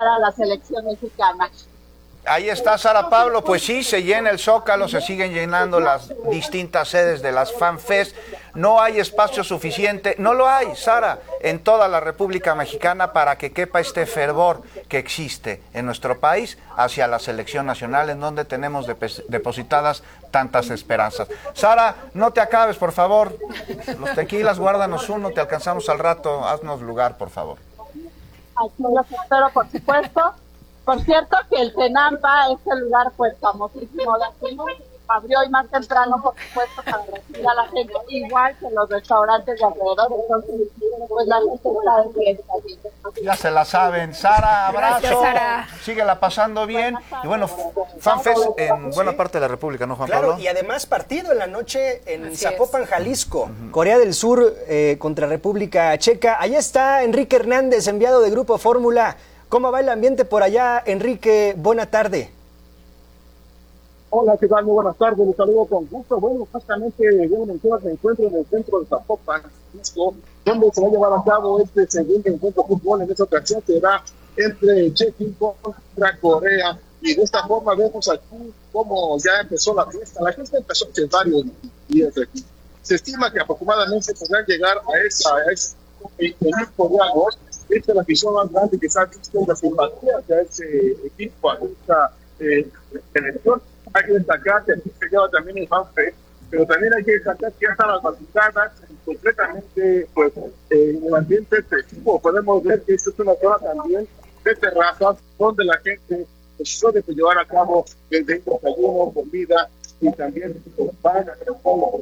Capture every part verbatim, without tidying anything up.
a la selección mexicana. Ahí está Sara Pablo, pues sí, se llena el Zócalo, se siguen llenando las distintas sedes de las FanFest, no hay espacio suficiente, no lo hay, Sara, en toda la República Mexicana para que quepa este fervor que existe en nuestro país hacia la selección nacional, en donde tenemos depositadas tantas esperanzas. Sara, no te acabes, por favor, los tequilas, guárdanos uno, te alcanzamos al rato, haznos lugar, por favor. Aquí los espero, por supuesto. Por cierto que el Tenampa es el lugar pues famosísimo de aquí, abrió hoy más temprano, por supuesto, para recibir a la gente, igual que los restaurantes de alrededor, entonces pues la gente sabe que está bien. Ya se la saben. Sara, abrazo. Gracias, Sara. Síguela pasando bien. Y bueno, FanFest en buena sí. parte de la República, ¿no, Juan claro, Pablo? Y además partido en la noche en Así Zapopan, es. Jalisco. Uh-huh. Corea del Sur eh, contra República Checa. Allá está Enrique Hernández, enviado de Grupo Fórmula. ¿Cómo va el ambiente por allá, Enrique? Buena tarde. Hola, ¿qué tal? Muy buenas tardes, les saludo con gusto. Bueno, justamente bien mencionas, me encuentro en el centro de Zapopan, donde se va a llevar a cabo este segundo encuentro de fútbol. En esta ocasión será entre Chequia contra Corea. Y de esta forma vemos aquí cómo ya empezó la fiesta. La fiesta empezó hace varios días aquí. Se estima que aproximadamente podrán llegar a esa, a ese equipo de agosto. Esta es la afición más grande que se ha visto en la simpatía de ese equipo, a esta eh, selección. Hay que destacar que aquí se lleva también el FanFest, pero también hay que destacar que ya están las batucadas completamente pues, eh, en el ambiente festivo. Podemos ver que esta es una zona también de terrazas donde la gente pues, suele pues, llevar a cabo el desayuno, comida y también pues, van a hacer todo.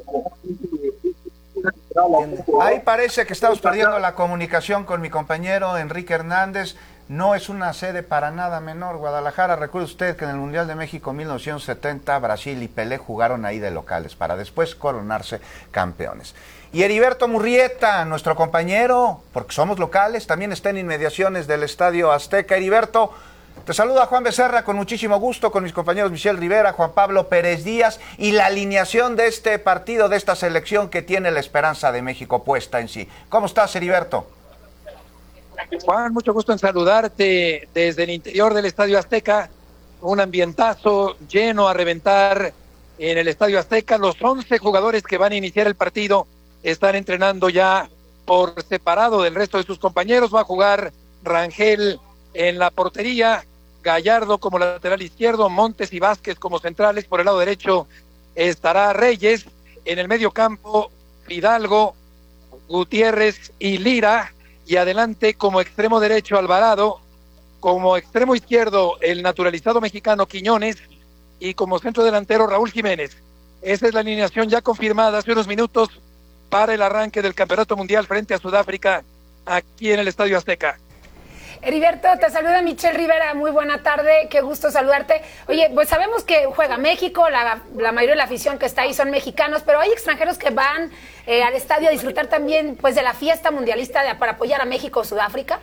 Ahí parece que estamos perdiendo la comunicación con mi compañero Enrique Hernández. No es una sede para nada menor. Guadalajara, recuerde usted que en el Mundial de México mil novecientos setenta, Brasil y Pelé jugaron ahí de locales para después coronarse campeones. Y Heriberto Murrieta, nuestro compañero, porque somos locales, también está en inmediaciones del Estadio Azteca. Heriberto, te saluda Juan Becerra con muchísimo gusto, con mis compañeros Michelle Rivera, Juan Pablo Pérez Díaz, y la alineación de este partido, de esta selección que tiene la esperanza de México puesta en sí. ¿Cómo estás, Heriberto? Juan, mucho gusto en saludarte desde el interior del Estadio Azteca. Un ambientazo lleno a reventar en el Estadio Azteca. Los once jugadores que van a iniciar el partido están entrenando ya por separado del resto de sus compañeros. Va a jugar Rangel en la portería, Gallardo como lateral izquierdo, Montes y Vázquez como centrales. Por el lado derecho estará Reyes. En el medio campo, Fidalgo, Gutiérrez y Lira. Y adelante como extremo derecho Alvarado, como extremo izquierdo el naturalizado mexicano Quiñones y como centro delantero Raúl Jiménez. Esa es la alineación ya confirmada hace unos minutos para el arranque del Campeonato Mundial frente a Sudáfrica aquí en el Estadio Azteca. Heriberto, te saluda Michelle Rivera, muy buena tarde, qué gusto saludarte. Oye, pues sabemos que juega México, la, la mayoría de la afición que está ahí son mexicanos, pero hay extranjeros que van eh, al estadio a disfrutar también pues de la fiesta mundialista de, para apoyar a México o Sudáfrica.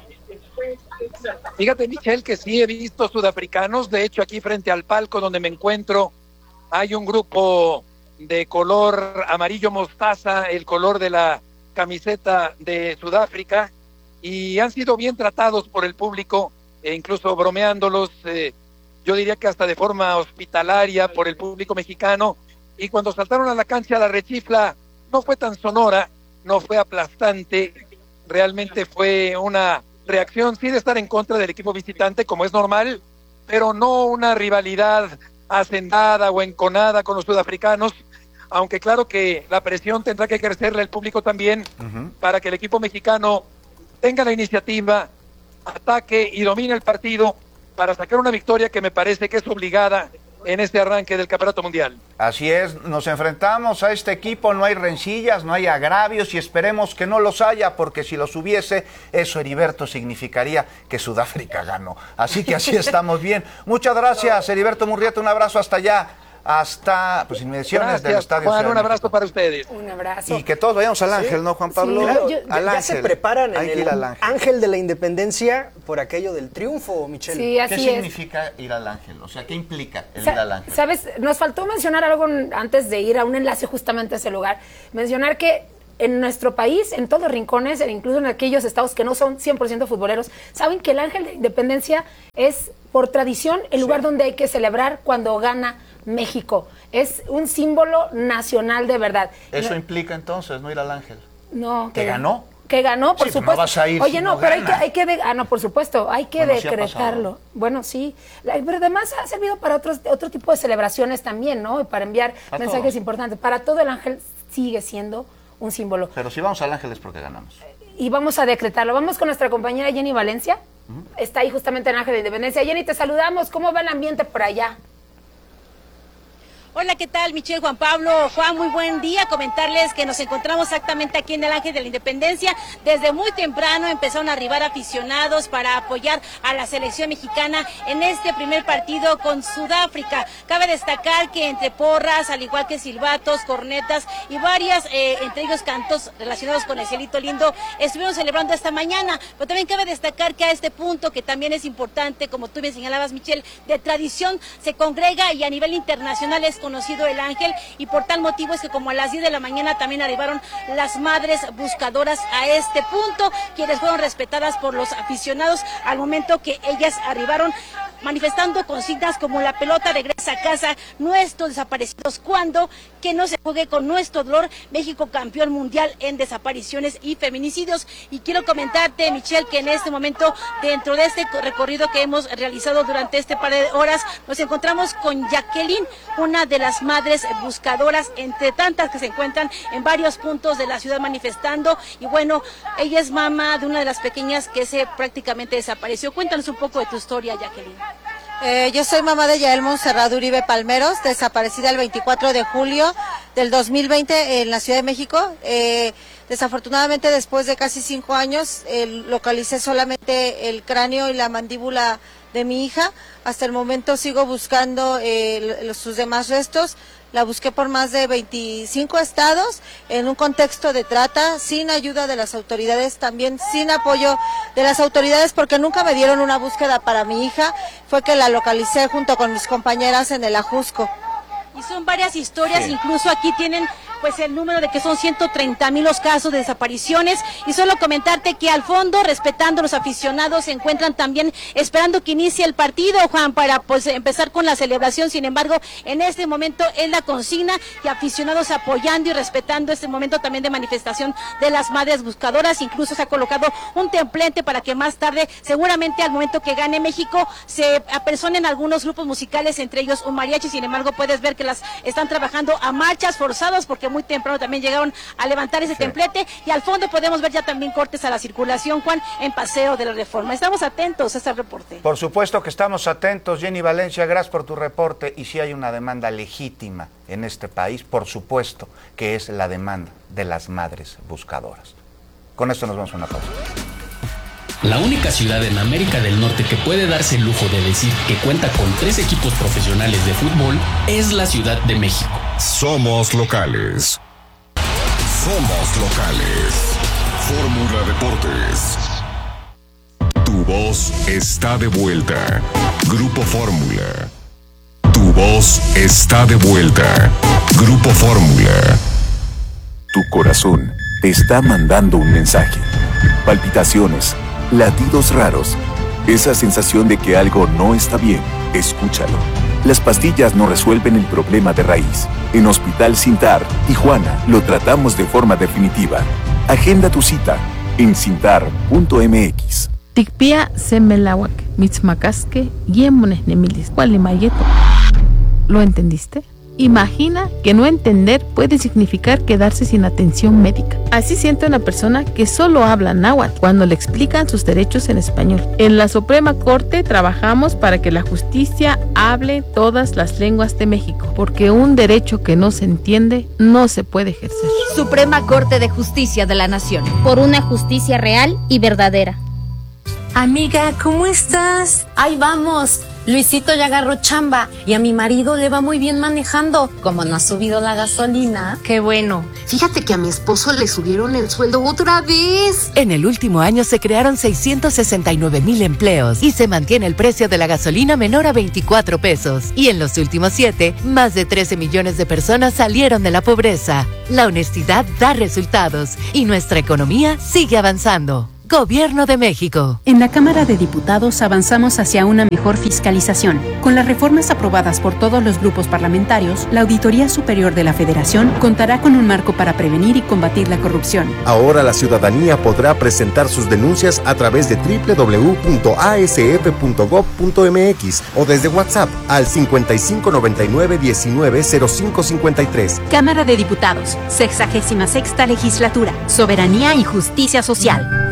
Fíjate, Michelle, que sí he visto sudafricanos, de hecho aquí frente al palco donde me encuentro hay un grupo de color amarillo mostaza, el color de la camiseta de Sudáfrica, y han sido bien tratados por el público, e incluso bromeándolos, eh, yo diría que hasta de forma hospitalaria por el público mexicano, y cuando saltaron a la cancha la rechifla no fue tan sonora, no fue aplastante, realmente fue una reacción sí de estar en contra del equipo visitante como es normal, pero no una rivalidad hacendada o enconada con los sudafricanos, aunque claro que la presión tendrá que ejercerle el público también uh-huh. para que el equipo mexicano tenga la iniciativa, ataque y domine el partido para sacar una victoria que me parece que es obligada en este arranque del Campeonato Mundial. Así es, nos enfrentamos a este equipo, no hay rencillas, no hay agravios y esperemos que no los haya, porque si los hubiese, eso, Heriberto, significaría que Sudáfrica ganó. Así que así estamos bien. Muchas gracias, Heriberto Murrieta, un abrazo hasta allá. Hasta pues inmediaciones Gracias, del Estadio Juan, Ciudad un abrazo México. para ustedes. Un abrazo. Y que todos vayamos al Ángel, ¿sí? ¿No, Juan Pablo? Sí, claro, yo, al ya Ángel. se preparan Hay en que el ir al Ángel. Ángel de la Independencia por aquello del triunfo, Michelle. Sí, así ¿Qué es. significa ir al Ángel? O sea, ¿qué implica el Sa- ir al Ángel? Sabes, nos faltó mencionar algo antes de ir a un enlace justamente a ese lugar. Mencionar que en nuestro país, en todos los rincones, incluso en aquellos estados que no son cien por ciento futboleros, saben que el Ángel de la Independencia es, por tradición, el lugar sí. donde hay que celebrar cuando gana México. Es un símbolo nacional de verdad. ¿Eso no, implica entonces no ir al Ángel? No. ¿Que ganó? Que ganó, por sí, supuesto. No vas a ir Oye, si no, no pero gana. hay que, hay que de, ah, no, por supuesto, hay que bueno, decretarlo. Sí bueno, sí, pero además ha servido para otros otro tipo de celebraciones también, ¿no? Y para enviar a mensajes todos. importantes. Para todo el Ángel sigue siendo un símbolo. Pero si vamos al Ángel es porque ganamos. Y vamos a decretarlo. Vamos con nuestra compañera Jenny Valencia. Uh-huh. Está ahí justamente en Ángel de Independencia. Jenny, te saludamos. ¿Cómo va el ambiente por allá? Hola, ¿qué tal? Michelle, Juan Pablo, Juan, muy buen día. Comentarles que nos encontramos exactamente aquí en el Ángel de la Independencia. Desde muy temprano empezaron a arribar aficionados para apoyar a la selección mexicana en este primer partido con Sudáfrica. Cabe destacar que entre porras, al igual que silbatos, cornetas y varias, eh, entre ellos cantos relacionados con el cielito lindo, estuvieron celebrando esta mañana. Pero también cabe destacar que a este punto, que también es importante, como tú me señalabas, Michelle, de tradición, se congrega y a nivel internacional es conocido el Ángel, y por tal motivo es que como a las diez de la mañana también arribaron las madres buscadoras a este punto, quienes fueron respetadas por los aficionados al momento que ellas arribaron, manifestando consignas como la pelota regresa a casa, nuestros desaparecidos cuando, que no se juegue con nuestro dolor, México campeón mundial en desapariciones y feminicidios. Y quiero comentarte, Michelle, que en este momento, dentro de este recorrido que hemos realizado durante este par de horas, nos encontramos con Jacqueline, una de las madres buscadoras, entre tantas que se encuentran en varios puntos de la ciudad manifestando, y bueno, ella es mamá de una de las pequeñas que se prácticamente desapareció. Cuéntanos un poco de tu historia, Jacqueline. Eh, yo soy mamá de Yael Monserrat Uribe Palmeros, desaparecida el veinticuatro de julio del dos mil veinte en la Ciudad de México. Eh, desafortunadamente, después de casi cinco años, eh, localicé solamente el cráneo y la mandíbula de mi hija. Hasta el momento sigo buscando eh, los, sus demás restos. La busqué por más de veinticinco estados, en un contexto de trata, sin ayuda de las autoridades, también sin apoyo de las autoridades, porque nunca me dieron una búsqueda para mi hija. Fue que la localicé junto con mis compañeras en el Ajusco. Y son varias historias, sí. Incluso aquí tienen pues el número de que son ciento treinta mil los casos de desapariciones, y solo comentarte que al fondo, respetando a los aficionados, se encuentran también esperando que inicie el partido, Juan, para pues empezar con la celebración. Sin embargo, en este momento es la consigna, y aficionados apoyando y respetando este momento también de manifestación de las madres buscadoras. Incluso se ha colocado un templete para que más tarde, seguramente al momento que gane México, se apersonen algunos grupos musicales, entre ellos un mariachi. Sin embargo, puedes ver que las están trabajando a marchas forzadas, porque muy temprano también llegaron a levantar ese sí. templete, y al fondo podemos ver ya también cortes a la circulación, Juan, en Paseo de la Reforma. Estamos atentos a este reporte. Por supuesto que estamos atentos, Jenny Valencia, gracias por tu reporte. Y si hay una demanda legítima en este país, por supuesto que es la demanda de las madres buscadoras. Con esto nos vamos a una pausa. La única ciudad en América del Norte que puede darse el lujo de decir que cuenta con tres equipos profesionales de fútbol es la Ciudad de México. Somos locales. Somos locales. Fórmula Deportes. Tu voz está de vuelta. Grupo Fórmula. Tu voz está de vuelta. Grupo Fórmula. Tu corazón te está mandando un mensaje. Palpitaciones, latidos raros, esa sensación de que algo no está bien. Escúchalo. Las pastillas no resuelven el problema de raíz. En Hospital Sintar, Tijuana, lo tratamos de forma definitiva. Agenda tu cita en sintar punto m x. Tikpia semelawak, mitzmakaske, yemones nemilis, mayeto. ¿Lo entendiste? Imagina que no entender puede significar quedarse sin atención médica. Así siente una persona que solo habla náhuatl cuando le explican sus derechos en español. En la Suprema Corte trabajamos para que la justicia hable todas las lenguas de México, porque un derecho que no se entiende no se puede ejercer. Suprema Corte de Justicia de la Nación. Por una justicia real y verdadera. Amiga, ¿cómo estás? Ahí vamos. Luisito ya agarró chamba y a mi marido le va muy bien manejando. Como no ha subido la gasolina. Qué bueno. Fíjate que a mi esposo le subieron el sueldo otra vez. En el último año se crearon seiscientos sesenta y nueve mil empleos y se mantiene el precio de la gasolina menor a veinticuatro pesos. Y en los últimos siete, más de trece millones de personas salieron de la pobreza. La honestidad da resultados y nuestra economía sigue avanzando. Gobierno de México. En la Cámara de Diputados avanzamos hacia una mejor fiscalización. Con las reformas aprobadas por todos los grupos parlamentarios, la Auditoría Superior de la Federación contará con un marco para prevenir y combatir la corrupción. Ahora la ciudadanía podrá presentar sus denuncias a través de doble u doble u doble u punto a s f punto gob punto m x o desde WhatsApp al cincuenta y cinco noventa y nueve diecinueve cero cinco cincuenta y tres. Cámara de Diputados, sexagésima sexta legislatura, soberanía y justicia social.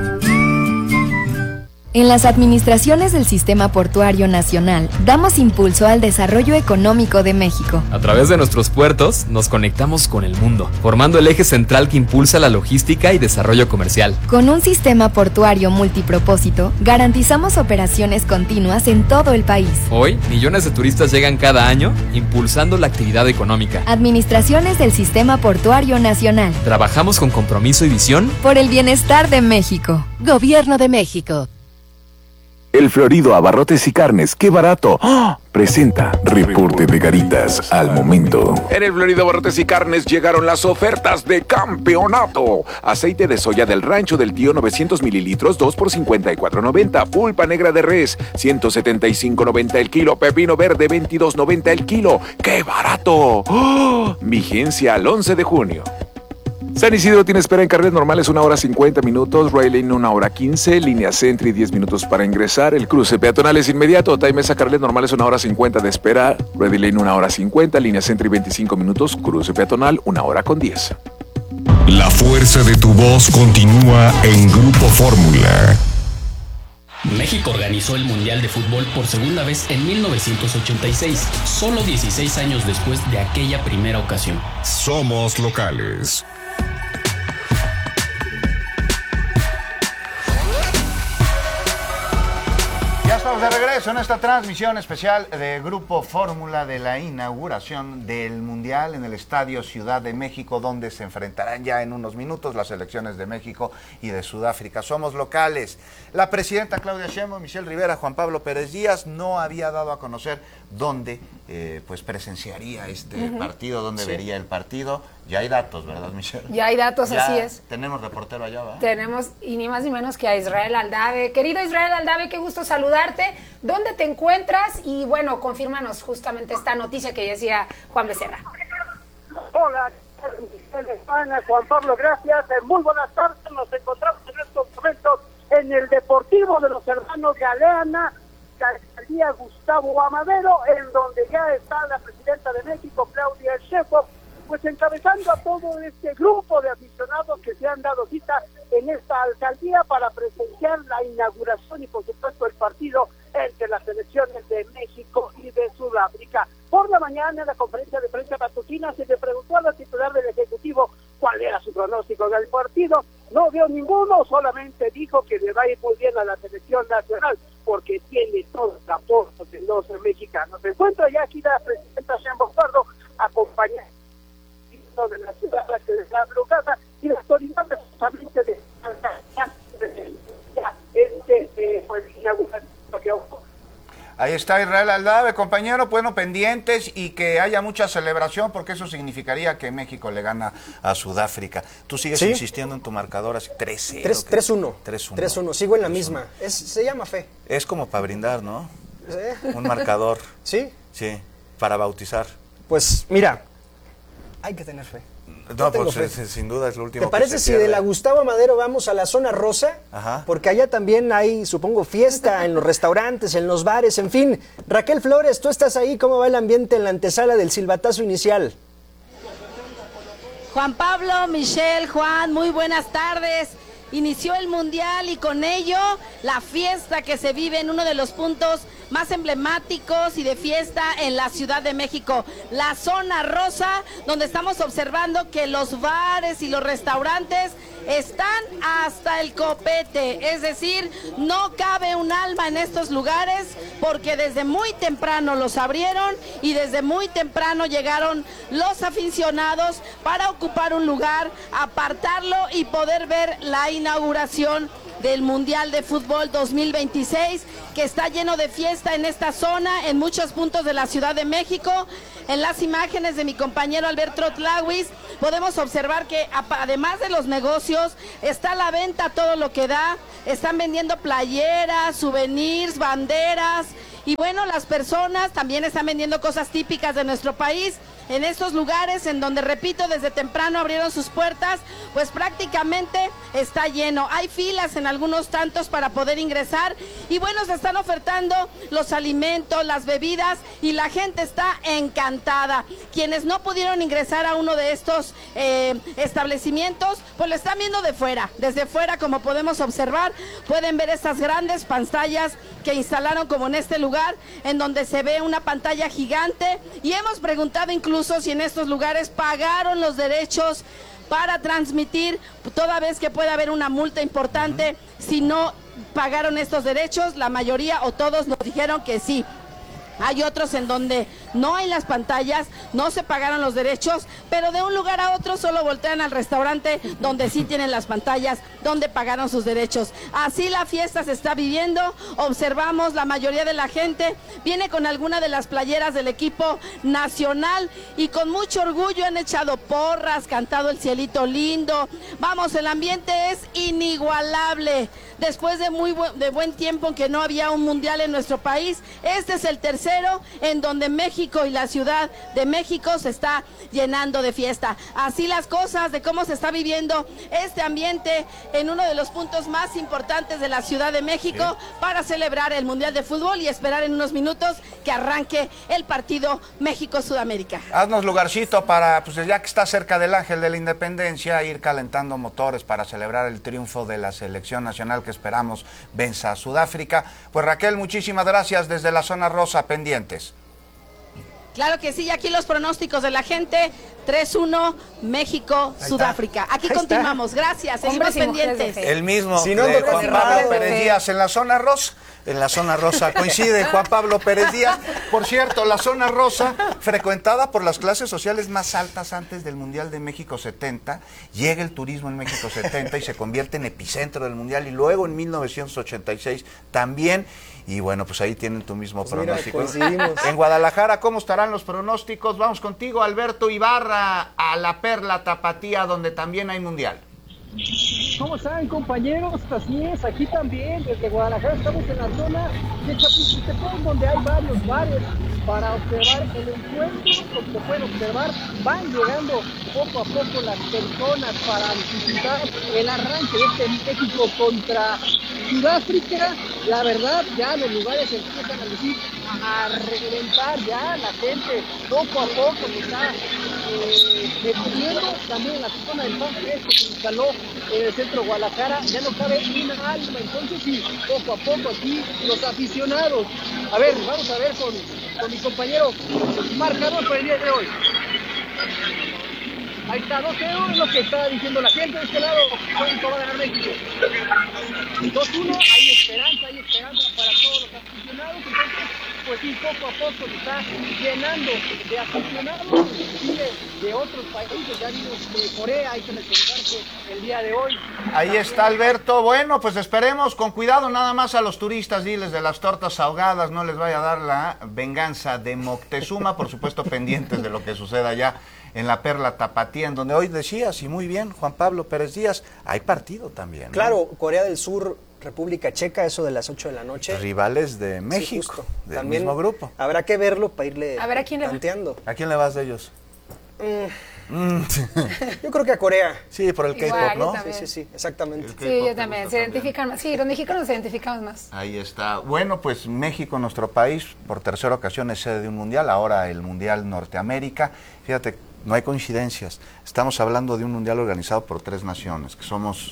En las administraciones del Sistema Portuario Nacional, damos impulso al desarrollo económico de México. A través de nuestros puertos, nos conectamos con el mundo, formando el eje central que impulsa la logística y desarrollo comercial. Con un sistema portuario multipropósito, garantizamos operaciones continuas en todo el país. Hoy, millones de turistas llegan cada año, impulsando la actividad económica. Administraciones del Sistema Portuario Nacional. Trabajamos con compromiso y visión por el bienestar de México. Gobierno de México. El Florido Abarrotes y Carnes, ¡qué barato! ¡Oh! Presenta Reporte de Garitas al momento. En el Florido Abarrotes y Carnes llegaron las ofertas de campeonato. Aceite de soya del Rancho del Tío novecientos mililitros, dos por cincuenta y cuatro noventa. Pulpa negra de res, ciento setenta y cinco noventa el kilo. Pepino verde, veintidós noventa el kilo. ¡Qué barato! ¡Oh! Vigencia al once de junio. San Isidro tiene espera en carriles normales una hora cincuenta minutos, Rail Lane una hora quince, línea Sentry diez minutos para ingresar, el cruce peatonal es inmediato, Time a carriles normales una hora cincuenta de espera, Ready Lane una hora cincuenta, línea Sentry veinticinco minutos, cruce peatonal una hora con diez. La fuerza de tu voz continúa en Grupo Fórmula. México organizó el Mundial de Fútbol por segunda vez en mil novecientos ochenta y seis, solo dieciséis años después de aquella primera ocasión. Somos locales. Ya estamos de regreso en esta transmisión especial de Grupo Fórmula de la inauguración del Mundial en el Estadio Ciudad de México, donde se enfrentarán ya en unos minutos las selecciones de México y de Sudáfrica. Somos locales. La presidenta Claudia Sheinbaum, Michelle Rivera, Juan Pablo Pérez Díaz no había dado a conocer dónde eh, pues presenciaría este uh-huh. partido, dónde sí. vería el partido. Ya hay datos, ¿verdad, Michelle? Ya hay datos, ya así es. Tenemos reportero allá, ¿verdad? Tenemos, y ni más ni menos que a Israel Aldave. Querido Israel Aldave, qué gusto saludarte. ¿Dónde te encuentras? Y bueno, confírmanos justamente esta noticia que decía Juan Becerra. Hola, España, Juan Pablo, gracias. Muy buenas tardes. Nos encontramos en estos momentos en el Deportivo de los Hermanos Galeana, alcaldía Gustavo Amadero, en donde ya está la presidenta de México, Claudia Sheinbaum, pues encabezando a todo este grupo de aficionados que se han dado cita en esta alcaldía para presenciar la inauguración y por supuesto el partido entre las selecciones de México y de Sudáfrica. Por la mañana en la conferencia de prensa matutina se le preguntó a la titular del Ejecutivo cuál era su pronóstico del partido. No vio ninguno, solamente dijo que le va a ir muy bien a la selección nacional porque tiene todo el apoyo de los mexicanos. Se encuentra ya aquí la presidenta Sheinbaum Pardo acompañada de la ciudad que es la blocada y la autoridad justamente de este eh, pues inauguración que ocurre. Ahí está Israel Aldave, compañero, bueno, pendientes y que haya mucha celebración porque eso significaría que México le gana a Sudáfrica. Tú sigues ¿Sí? insistiendo en tu marcador así tres cero. tres uno. tres uno. tres uno, sigo en la misma. Es, se llama fe. Es como para brindar, ¿no? ¿Sí? Un marcador. ¿Sí? Sí, para bautizar. Pues mira, hay que tener fe. No, pues es, sin duda es lo último. ¿Te parece que se si pierde? de la Gustavo Amadero vamos a la zona rosa? Ajá. Porque allá también hay, supongo, fiesta en los restaurantes, en los bares, en fin. Raquel Flores, tú estás ahí, ¿cómo va el ambiente en la antesala del silbatazo inicial? Juan Pablo, Michelle, Juan, muy buenas tardes. Inició el Mundial y con ello la fiesta que se vive en uno de los puntos más emblemáticos y de fiesta en la Ciudad de México, la zona rosa, donde estamos observando que los bares y los restaurantes están hasta el copete, es decir, no cabe un alma en estos lugares porque desde muy temprano los abrieron y desde muy temprano llegaron los aficionados para ocupar un lugar, apartarlo y poder ver la inauguración del Mundial de Fútbol dos mil veintiséis, que está lleno de fiesta en esta zona, en muchos puntos de la Ciudad de México. En las imágenes de mi compañero Alberto Tlawis podemos observar que además de los negocios, está la venta a todo lo que da, están vendiendo playeras, souvenirs, banderas, y bueno, las personas también están vendiendo cosas típicas de nuestro país. En estos lugares en donde, repito, desde temprano abrieron sus puertas, pues prácticamente está lleno. Hay filas en algunos tantos para poder ingresar y bueno, se están ofertando los alimentos, las bebidas y la gente está encantada. Quienes no pudieron ingresar a uno de estos eh, establecimientos, pues lo están viendo de fuera. Desde fuera, como podemos observar, pueden ver estas grandes pantallas que instalaron como en este lugar, en donde se ve una pantalla gigante, y hemos preguntado incluso si en estos lugares pagaron los derechos para transmitir, toda vez que puede haber una multa importante si no pagaron estos derechos. La mayoría o todos nos dijeron que sí. Hay otros en donde no hay las pantallas, no se pagaron los derechos, pero de un lugar a otro solo voltean al restaurante donde sí tienen las pantallas, donde pagaron sus derechos. Así la fiesta se está viviendo. Observamos, la mayoría de la gente viene con alguna de las playeras del equipo nacional y con mucho orgullo han echado porras, cantado El Cielito Lindo. Vamos, el ambiente es inigualable. Después de muy bu- de buen tiempo en que no había un mundial en nuestro país, este es el tercero en donde México y la Ciudad de México se está llenando de fiesta. Así las cosas, de cómo se está viviendo este ambiente en uno de los puntos más importantes de la Ciudad de México, sí, para celebrar el Mundial de Fútbol y esperar en unos minutos que arranque el partido México-Sudamérica. Haznos lugarcito para, pues ya que está cerca del Ángel de la Independencia, ir calentando motores para celebrar el triunfo de la selección nacional que esperamos venza a Sudáfrica. Pues Raquel, muchísimas gracias desde la zona rosa, pendientes. Claro que sí, y aquí los pronósticos de la gente, tres uno, México, Sudáfrica. Aquí Ahí continuamos, está. Gracias, seguimos pendientes. El mismo si no, de Juan Pablo Pérez Díaz en la zona rosa. En la zona rosa coincide Juan Pablo Pérez Díaz. Por cierto, la zona rosa, frecuentada por las clases sociales más altas antes del Mundial de México setenta, llega el turismo en México setenta y se convierte en epicentro del Mundial, y luego en mil novecientos ochenta y seis también. Y bueno, pues ahí tienen tu mismo pues pronóstico. Mira, en Guadalajara, ¿cómo estarán los pronósticos? Vamos contigo, Alberto Ibarra, a la Perla Tapatía, donde también hay Mundial. ¿Cómo están, compañeros? Así es, aquí también, desde Guadalajara estamos en la zona de Chapultepec, donde hay varios bares para observar el encuentro. Como se pueden observar, van llegando poco a poco las personas para visitar el arranque de este México contra Sudáfrica. La verdad, ya los lugares empiezan a decir, a reventar, ya la gente poco a poco se está eh, deteniendo. También en la zona del parque este que se instaló en el centro de Guadalajara, ya no cabe ni una alma. Entonces sí, poco a poco aquí los aficionados. A ver, vamos a ver con, con mi compañero marcador para el día de hoy. Ahí está, dos cero es lo que está diciendo la gente de este lado. ¿Cuánto va a ganar México? dos uno, hay esperanza, hay esperanza para todos los aficionados. Entonces, pues sí, poco a poco se está llenando de aficionados, inclusive de otros países. Ya vimos de Corea, hay que recordarse el día de hoy. Ahí está, Alberto. Bueno, pues esperemos con cuidado nada más a los turistas, diles de las tortas ahogadas, no les vaya a dar la venganza de Moctezuma, por supuesto pendientes de lo que suceda allá en la Perla Tapatía, en donde hoy decías, y muy bien, Juan Pablo Pérez Díaz, hay partido también, ¿no? Claro, Corea del Sur, República Checa, eso de las ocho de la noche. Rivales de México, sí, del también mismo grupo. Habrá que verlo para irle a ver, ¿a quién tanteando. Le ¿A quién le vas de ellos? Mm. Mm. Yo creo que a Corea. Sí, por el K-pop, ¿no? Sí, sí, sí, exactamente. Sí, yo también, se identifican más. Sí, los mexicanos nos identificamos más. Ahí está. Bueno, pues México, nuestro país, por tercera ocasión es sede de un mundial, ahora el Mundial Norteamérica. Fíjate, no hay coincidencias. Estamos hablando de un mundial organizado por tres naciones, que somos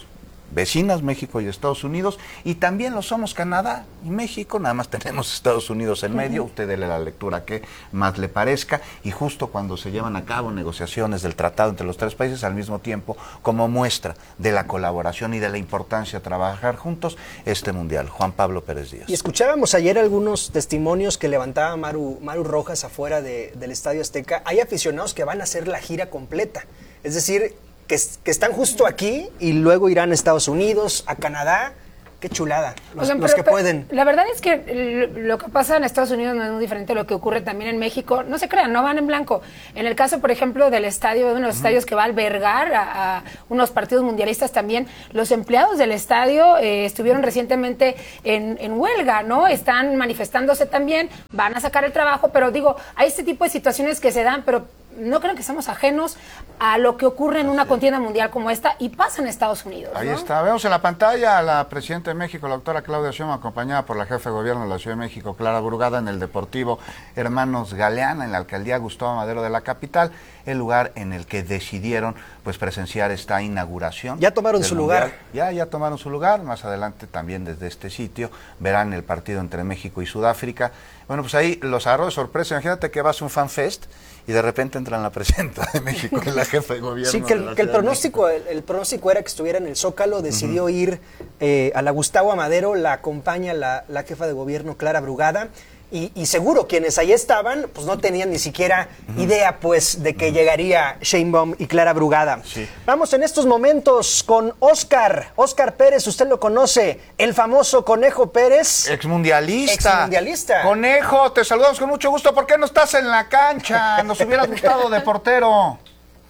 vecinas, México y Estados Unidos, y también lo somos Canadá y México, nada más tenemos Estados Unidos en medio, usted dele la lectura que más le parezca, y justo cuando se llevan a cabo negociaciones del tratado entre los tres países, al mismo tiempo, como muestra de la colaboración y de la importancia de trabajar juntos, este Mundial. Juan Pablo Pérez Díaz. Y escuchábamos ayer algunos testimonios que levantaba Maru, Maru Rojas afuera de, del Estadio Azteca. Hay aficionados que van a hacer la gira completa, es decir, Que, que están justo aquí y luego irán a Estados Unidos, a Canadá. Qué chulada, los, Oigan, los pero, que pueden. La verdad es que lo que pasa en Estados Unidos no es muy diferente a lo que ocurre también en México. No se crean, no van en blanco. En el caso, por ejemplo, del estadio, de uno de los uh-huh. estadios que va a albergar a, a unos partidos mundialistas también, los empleados del estadio eh, estuvieron recientemente en, en huelga, ¿no? Están manifestándose también, van a sacar el trabajo, pero digo, hay este tipo de situaciones que se dan, pero no creo que seamos ajenos a lo que ocurre en una contienda mundial como esta y pasa en Estados Unidos, ¿no? Ahí está, vemos en la pantalla a la presidenta de México, la doctora Claudia Sheinbaum, acompañada por la jefa de gobierno de la Ciudad de México, Clara Brugada, en el Deportivo Hermanos Galeana, en la alcaldía Gustavo Madero de la capital, el lugar en el que decidieron pues presenciar esta inauguración. Ya tomaron su mundial. lugar. Ya, ya tomaron su lugar, más adelante también desde este sitio verán el partido entre México y Sudáfrica. Bueno, pues ahí los agarró de sorpresa. Imagínate que vas a un fanfest y de repente entra la presidenta de México y la jefa de gobierno. Sí, que el, que el pronóstico el, el pronóstico era que estuviera en el Zócalo, decidió uh-huh. ir eh, a la Gustavo Amadero, la acompaña la, la jefa de gobierno Clara Brugada. Y, y seguro quienes ahí estaban, pues no tenían ni siquiera uh-huh. idea, pues, de que uh-huh. llegaría Sheinbaum y Clara Brugada. Sí. Vamos en estos momentos con Óscar, Óscar Pérez, usted lo conoce, el famoso Conejo Pérez. Exmundialista. Exmundialista. Conejo, te saludamos con mucho gusto. ¿Por qué no estás en la cancha? Nos hubiera gustado de portero.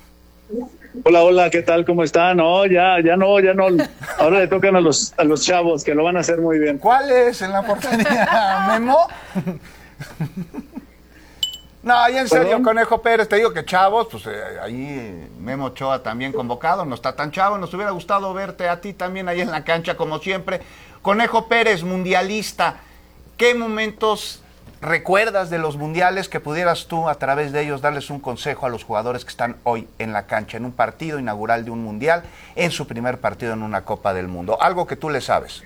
Hola, hola, ¿qué tal? ¿Cómo están? No, ya, ya no, ya no. Ahora le tocan a los, a los chavos, que lo van a hacer muy bien. ¿Cuál es en la portería? ¿Memo? No, ahí en serio, ¿Perdón? Conejo Pérez, te digo que chavos, pues eh, ahí Memo Ochoa también convocado, no está tan chavo, nos hubiera gustado verte a ti también ahí en la cancha como siempre. Conejo Pérez, mundialista, ¿qué momentos recuerdas de los mundiales que pudieras tú a través de ellos darles un consejo a los jugadores que están hoy en la cancha, en un partido inaugural de un mundial, en su primer partido en una Copa del Mundo? Algo que tú le sabes.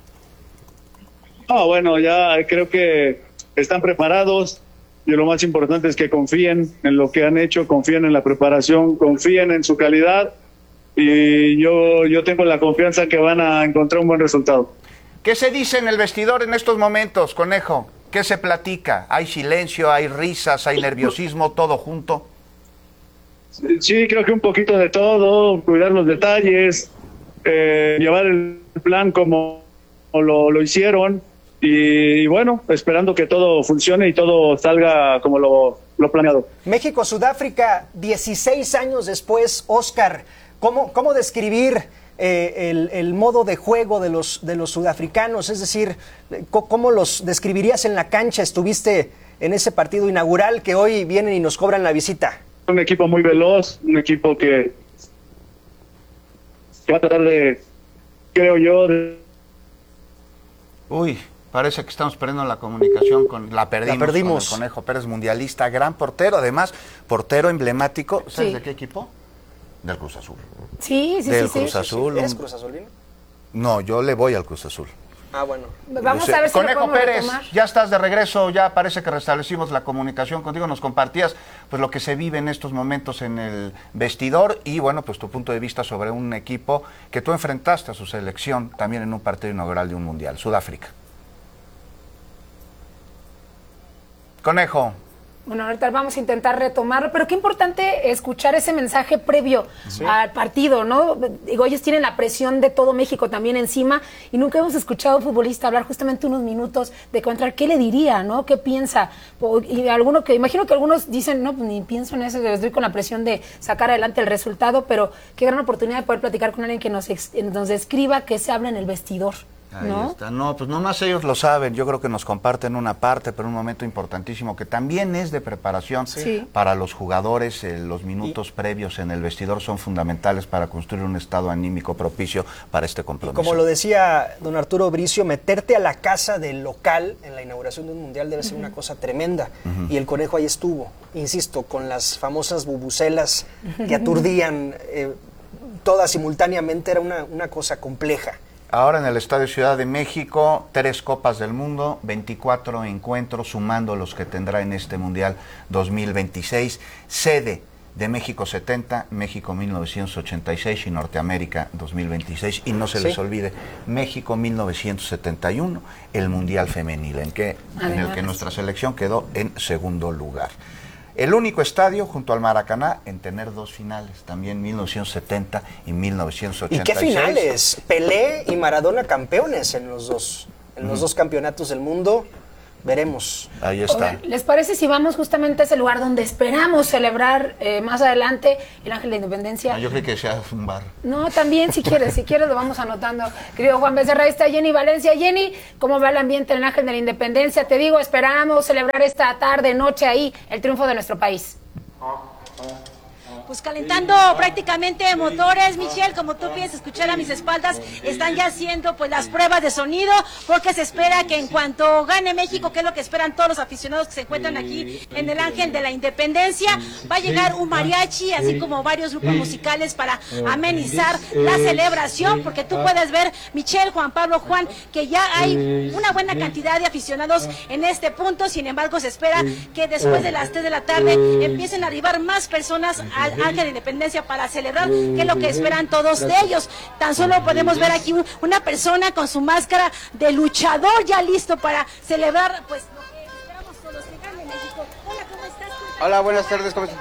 Ah, bueno, ya creo que están preparados y lo más importante es que confíen en lo que han hecho, confíen en la preparación, confíen en su calidad y yo, yo tengo la confianza que van a encontrar un buen resultado. ¿Qué se dice en el vestidor en estos momentos, Conejo? ¿Qué se platica? ¿Hay silencio, hay risas, hay nerviosismo, todo junto? Sí, creo que un poquito de todo, cuidar los detalles, eh, llevar el plan como lo, lo hicieron y, y bueno, esperando que todo funcione y todo salga como lo, lo planeado. México-Sudáfrica, dieciséis años después, Óscar, ¿cómo, cómo describir Eh, el, el modo de juego de los, de los sudafricanos? Es decir, ¿cómo los describirías en la cancha? Estuviste en ese partido inaugural que hoy vienen y nos cobran la visita. Un equipo muy veloz, un equipo que, que va a tratar de, creo yo, de... Uy, parece que estamos perdiendo la comunicación, con la perdimos, la perdimos. con el Conejo Pérez, mundialista, gran portero, además, portero emblemático. ¿Sabes Sí. de qué equipo? Del Cruz Azul. Sí, sí, Del sí. Cruz sí. Azul. ¿Eres un... Cruz Azulino? No, yo le voy al Cruz Azul. Ah, bueno. Vamos a ver si Conejo lo podemos Pérez, retomar. ya estás de regreso, ya parece que restablecimos la comunicación contigo, nos compartías pues lo que se vive en estos momentos en el vestidor y bueno, pues tu punto de vista sobre un equipo que tú enfrentaste a su selección también en un partido inaugural de un mundial, Sudáfrica. Conejo. Bueno, ahorita vamos a intentar retomarlo, pero qué importante escuchar ese mensaje previo sí. al partido, ¿no? Digo, ellos tienen la presión de todo México también encima y nunca hemos escuchado a un futbolista hablar justamente unos minutos de contar qué le diría, ¿no? ¿Qué piensa? Y alguno que, imagino que algunos dicen, no, pues ni pienso en eso, estoy con la presión de sacar adelante el resultado, pero qué gran oportunidad de poder platicar con alguien que nos, nos describa qué se habla en el vestidor. Ahí ¿no? está. No, pues nomás ellos lo saben. Yo creo que nos comparten una parte, pero un momento importantísimo que también es de preparación sí. para los jugadores. Eh, los minutos y... previos en el vestidor son fundamentales para construir un estado anímico propicio para este compromiso. Y como lo decía don Arturo Bricio, meterte a la casa del local en la inauguración de un mundial debe ser uh-huh. una cosa tremenda. Uh-huh. Y el Conejo ahí estuvo, insisto, con las famosas bubucelas que aturdían. Eh, todas simultáneamente era una, una cosa compleja. Ahora en el Estadio Ciudad de México, tres Copas del Mundo, veinticuatro encuentros, sumando los que tendrá en este Mundial dos mil veintiséis, sede de México setenta, México mil novecientos ochenta y seis y Norteamérica dos mil veintiséis. Y no se les sí. olvide, México mil novecientos setenta y uno, el Mundial Femenil, en, que, en el que nuestra selección quedó en segundo lugar. El único estadio junto al Maracaná en tener dos finales, también mil novecientos setenta y mil novecientos ochenta y seis. ¿Y qué finales? Pelé y Maradona campeones en los dos, en los mm. dos campeonatos del mundo. Veremos. Ahí está. Oye, ¿les parece si vamos justamente a ese lugar donde esperamos celebrar eh, más adelante el Ángel de Independencia? No, yo creo que sea un bar. No, también si quieres, si quieres lo vamos anotando. Querido Juan Becerra, ahí está Jenny Valencia. Jenny, ¿cómo va el ambiente en el Ángel de la Independencia? Te digo, esperamos celebrar esta tarde, noche ahí, el triunfo de nuestro país. Pues calentando prácticamente motores, Michelle, como tú puedes escuchar a mis espaldas, están ya haciendo pues las pruebas de sonido, porque se espera que en cuanto gane México, que es lo que esperan todos los aficionados que se encuentran aquí en el Ángel de la Independencia, va a llegar un mariachi, así como varios grupos musicales para amenizar la celebración, porque tú puedes ver, Michelle, Juan Pablo, Juan, que ya hay una buena cantidad de aficionados en este punto. Sin embargo, se espera que después de las tres de la tarde empiecen a arribar más personas al Ángel de Independencia para celebrar, que es lo que esperan todos de ellos. Tan solo podemos ver aquí una persona con su máscara de luchador ya listo para celebrar pues lo que esperamos todos, que gane México. Hola, ¿cómo estás? Hola, buenas tardes, ¿cómo estás?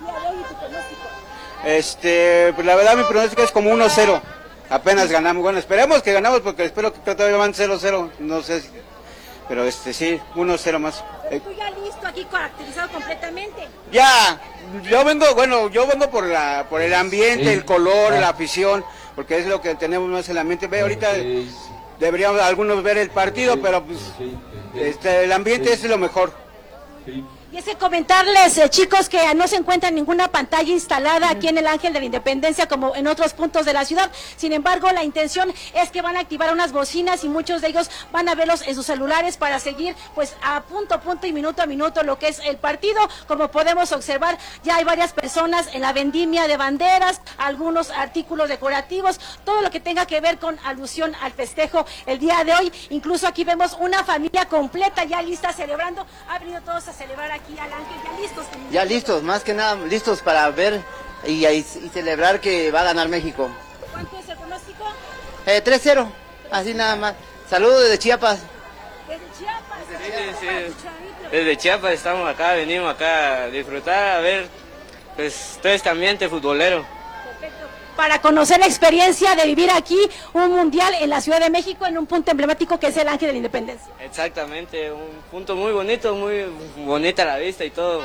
Este, pues la verdad mi pronóstico es como uno cero. Apenas ganamos. Bueno, esperemos que ganamos, porque espero que todavía van cero cero, no sé, pero este sí, uno cero más. Pero tú ya listo aquí, caracterizado completamente. Ya, yo vengo, bueno, yo vengo por la, por el ambiente, sí, el color, la afición, porque es lo que tenemos más en la mente. Ve, ahorita deberíamos algunos ver el partido, pero pues, este, el ambiente es lo mejor. Y es que comentarles, eh, chicos, que no se encuentra ninguna pantalla instalada aquí en el Ángel de la Independencia como en otros puntos de la ciudad. Sin embargo, la intención es que van a activar unas bocinas y muchos de ellos van a verlos en sus celulares para seguir pues a punto a punto y minuto a minuto lo que es el partido. Como podemos observar, ya hay varias personas en la vendimia de banderas, algunos artículos decorativos, todo lo que tenga que ver con alusión al festejo el día de hoy. Incluso aquí vemos una familia completa ya lista celebrando. Ha venido todos a celebrar aquí al Ángel, ya listos. Ya listos, más que nada listos para ver y, y, y celebrar que va a ganar México. ¿Cuánto es el pronóstico? Eh, tres cero, así nada más. Saludos desde Chiapas. Desde Chiapas. Sí, sí, sí. Desde Chiapas estamos acá, venimos acá a disfrutar, a ver pues todo este ambiente futbolero. Perfecto. Para conocer la experiencia de vivir aquí un mundial en la Ciudad de México, en un punto emblemático que es el Ángel de la Independencia. Exactamente, un punto muy bonito, muy bonita la vista y todo.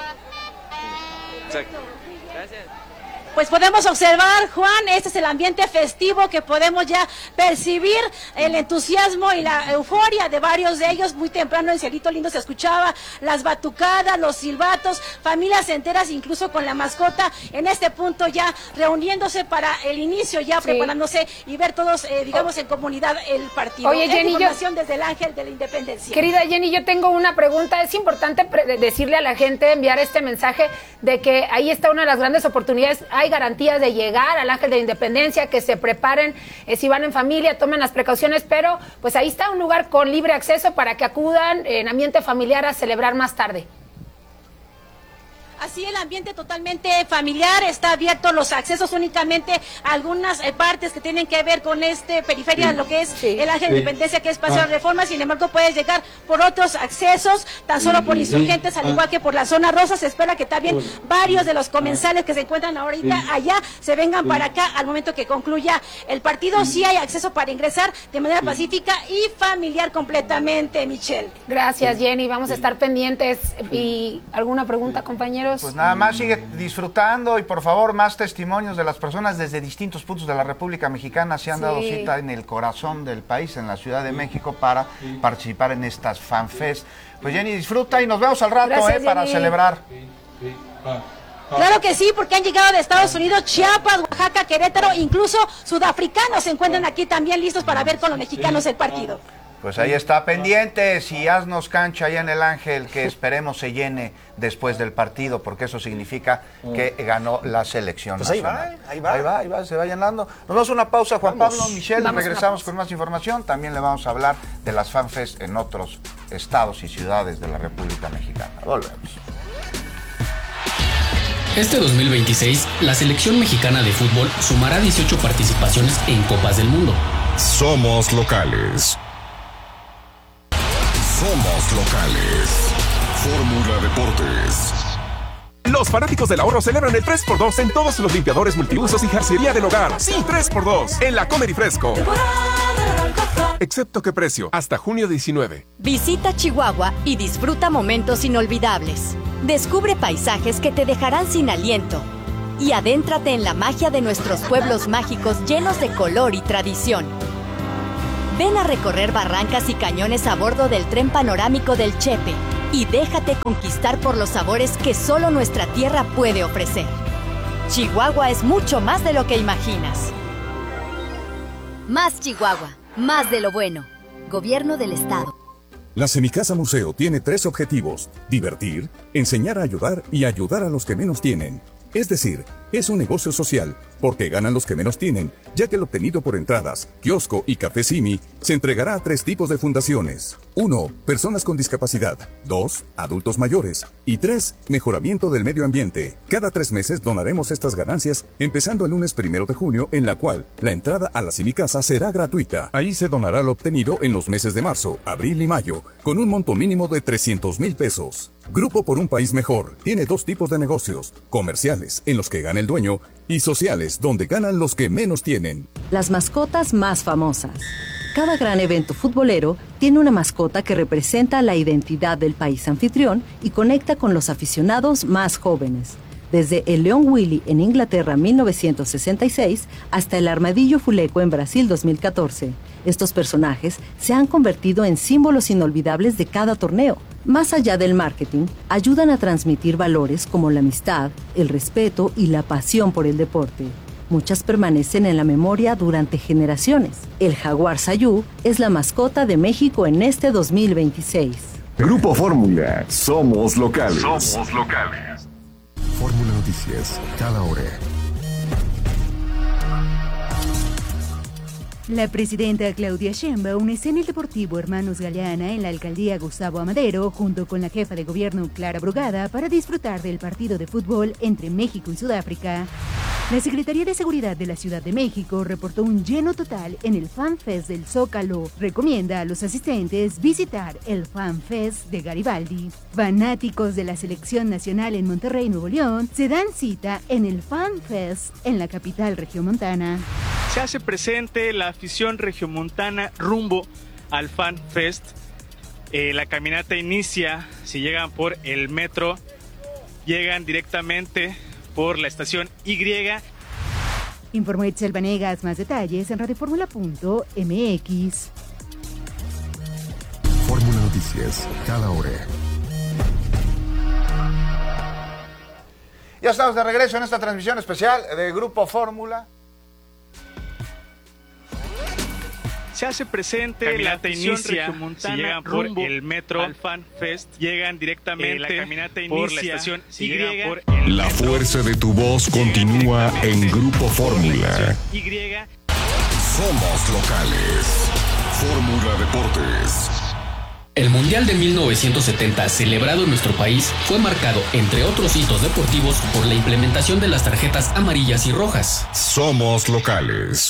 Exacto. Gracias. Pues podemos observar, Juan, este es el ambiente festivo que podemos ya percibir, el entusiasmo y la euforia de varios de ellos. Muy temprano en Cielito Lindo se escuchaba las batucadas, los silbatos, familias enteras, incluso con la mascota, en este punto ya reuniéndose para el inicio, ya sí, preparándose y ver todos, eh, digamos, en comunidad el partido. Oye, Jenny, información yo... desde el Ángel de la Independencia. Querida Jenny, yo tengo una pregunta. Es importante decirle a la gente, enviar este mensaje de que ahí está una de las grandes oportunidades. Hay garantías de llegar al Ángel de la Independencia, que se preparen, eh, si van en familia, tomen las precauciones, pero pues ahí está un lugar con libre acceso para que acudan en ambiente familiar a celebrar más tarde. Así el ambiente totalmente familiar, está abierto los accesos únicamente a algunas eh, partes que tienen que ver con este periferia, sí, lo que es sí, el Ángel de sí, Independencia, que es Paseo ah. de Reforma. Sin embargo, puedes llegar por otros accesos, tan solo por Insurgentes, sí, al igual que por la zona rosa. Se espera que también varios de los comensales que se encuentran ahorita sí, allá se vengan sí, para acá al momento que concluya el partido. Sí hay acceso para ingresar de manera sí, pacífica y familiar completamente, Michelle. Gracias, Jenny, vamos a estar pendientes. ¿Y alguna pregunta, compañero? Pues nada más, sigue disfrutando y por favor más testimonios de las personas desde distintos puntos de la República Mexicana. Se han sí, dado cita en el corazón del país, en la Ciudad de México, para participar en estas FanFest. Pues Jenny, disfruta y nos vemos al rato. Gracias, eh, para celebrar. Claro que sí, porque han llegado de Estados Unidos, Chiapas, Oaxaca, Querétaro, incluso sudafricanos se encuentran aquí también listos para ver con los mexicanos el partido. Pues ahí está, pendientes y haznos cancha allá en el Ángel, que esperemos se llene después del partido, porque eso significa que ganó la selección pues nacional. Ahí va, ahí va. Ahí va, se va llenando. Nos vamos a una pausa, Juan vamos. Pablo, Michelle, Vamos, regresamos vamos. con más información. También le vamos a hablar de las FanFest en otros estados y ciudades de la República Mexicana. Volvemos. Este dos mil veintiséis, la selección mexicana de fútbol sumará dieciocho participaciones en Copas del Mundo. Somos locales. Somos locales. Fórmula Deportes. Los fanáticos del ahorro celebran el tres por dos en todos los limpiadores multiusos y jarcería del hogar. Sí, tres por dos en la Comer y Fresco. Excepto que precio, hasta junio diecinueve. Visita Chihuahua y disfruta momentos inolvidables. Descubre paisajes que te dejarán sin aliento. Y adéntrate en la magia de nuestros pueblos mágicos llenos de color y tradición. Ven a recorrer barrancas y cañones a bordo del tren panorámico del Chepe y déjate conquistar por los sabores que solo nuestra tierra puede ofrecer. Chihuahua es mucho más de lo que imaginas. Más Chihuahua, más de lo bueno. Gobierno del Estado. La Semicasa Museo tiene tres objetivos: divertir, enseñar a ayudar y ayudar a los que menos tienen. Es decir, es un negocio social, porque ganan los que menos tienen, ya que el obtenido por entradas, kiosco y café Simi se entregará a tres tipos de fundaciones. uno. Personas con discapacidad. dos. Adultos mayores. Y tres. Mejoramiento del medio ambiente. Cada tres meses donaremos estas ganancias, empezando el lunes primero de junio, en la cual la entrada a la Semicasa será gratuita. Ahí se donará lo obtenido en los meses de marzo, abril y mayo, con un monto mínimo de trescientos mil pesos. Grupo por un País Mejor tiene dos tipos de negocios: comerciales, en los que gana el dueño, y sociales, donde ganan los que menos tienen. Las mascotas más famosas. Cada gran evento futbolero tiene una mascota que representa la identidad del país anfitrión y conecta con los aficionados más jóvenes. Desde el León Willy en Inglaterra mil novecientos sesenta y seis hasta el Armadillo Fuleco en Brasil dos mil catorce. Estos personajes se han convertido en símbolos inolvidables de cada torneo. Más allá del marketing, ayudan a transmitir valores como la amistad, el respeto y la pasión por el deporte. Muchas permanecen en la memoria durante generaciones. El jaguar Sayú es la mascota de México en este dos mil veintiséis. Grupo Fórmula, somos locales. Somos locales. Fórmula Noticias, cada hora. La presidenta Claudia Sheinbaum está en el Deportivo Hermanos Galeana en la alcaldía Gustavo Amadero junto con la jefa de gobierno Clara Brugada para disfrutar del partido de fútbol entre México y Sudáfrica. La Secretaría de Seguridad de la Ciudad de México reportó un lleno total en el FanFest del Zócalo. Recomienda a los asistentes visitar el FanFest de Garibaldi. Fanáticos de la Selección Nacional en Monterrey, Nuevo León, se dan cita en el FanFest en la capital regiomontana. Se hace presente la afición regiomontana rumbo al FanFest. Eh, la caminata inicia, si llegan por el metro, llegan directamente por la estación Y. Informó Itzel Vanegas, más detalles en radioformula punto m x. Fórmula Noticias, cada hora. Ya estamos de regreso en esta transmisión especial de Grupo Fórmula. Se hace presente caminata la inicia, si llegan por el metro al FanFest, llegan directamente eh, la caminata inicia, por la estación si Y. Por el la metro, fuerza de tu voz continúa en Grupo Fórmula. Y. Somos locales. Fórmula Deportes. El Mundial de mil novecientos setenta, celebrado en nuestro país, fue marcado, entre otros hitos deportivos, por la implementación de las tarjetas amarillas y rojas. Somos locales.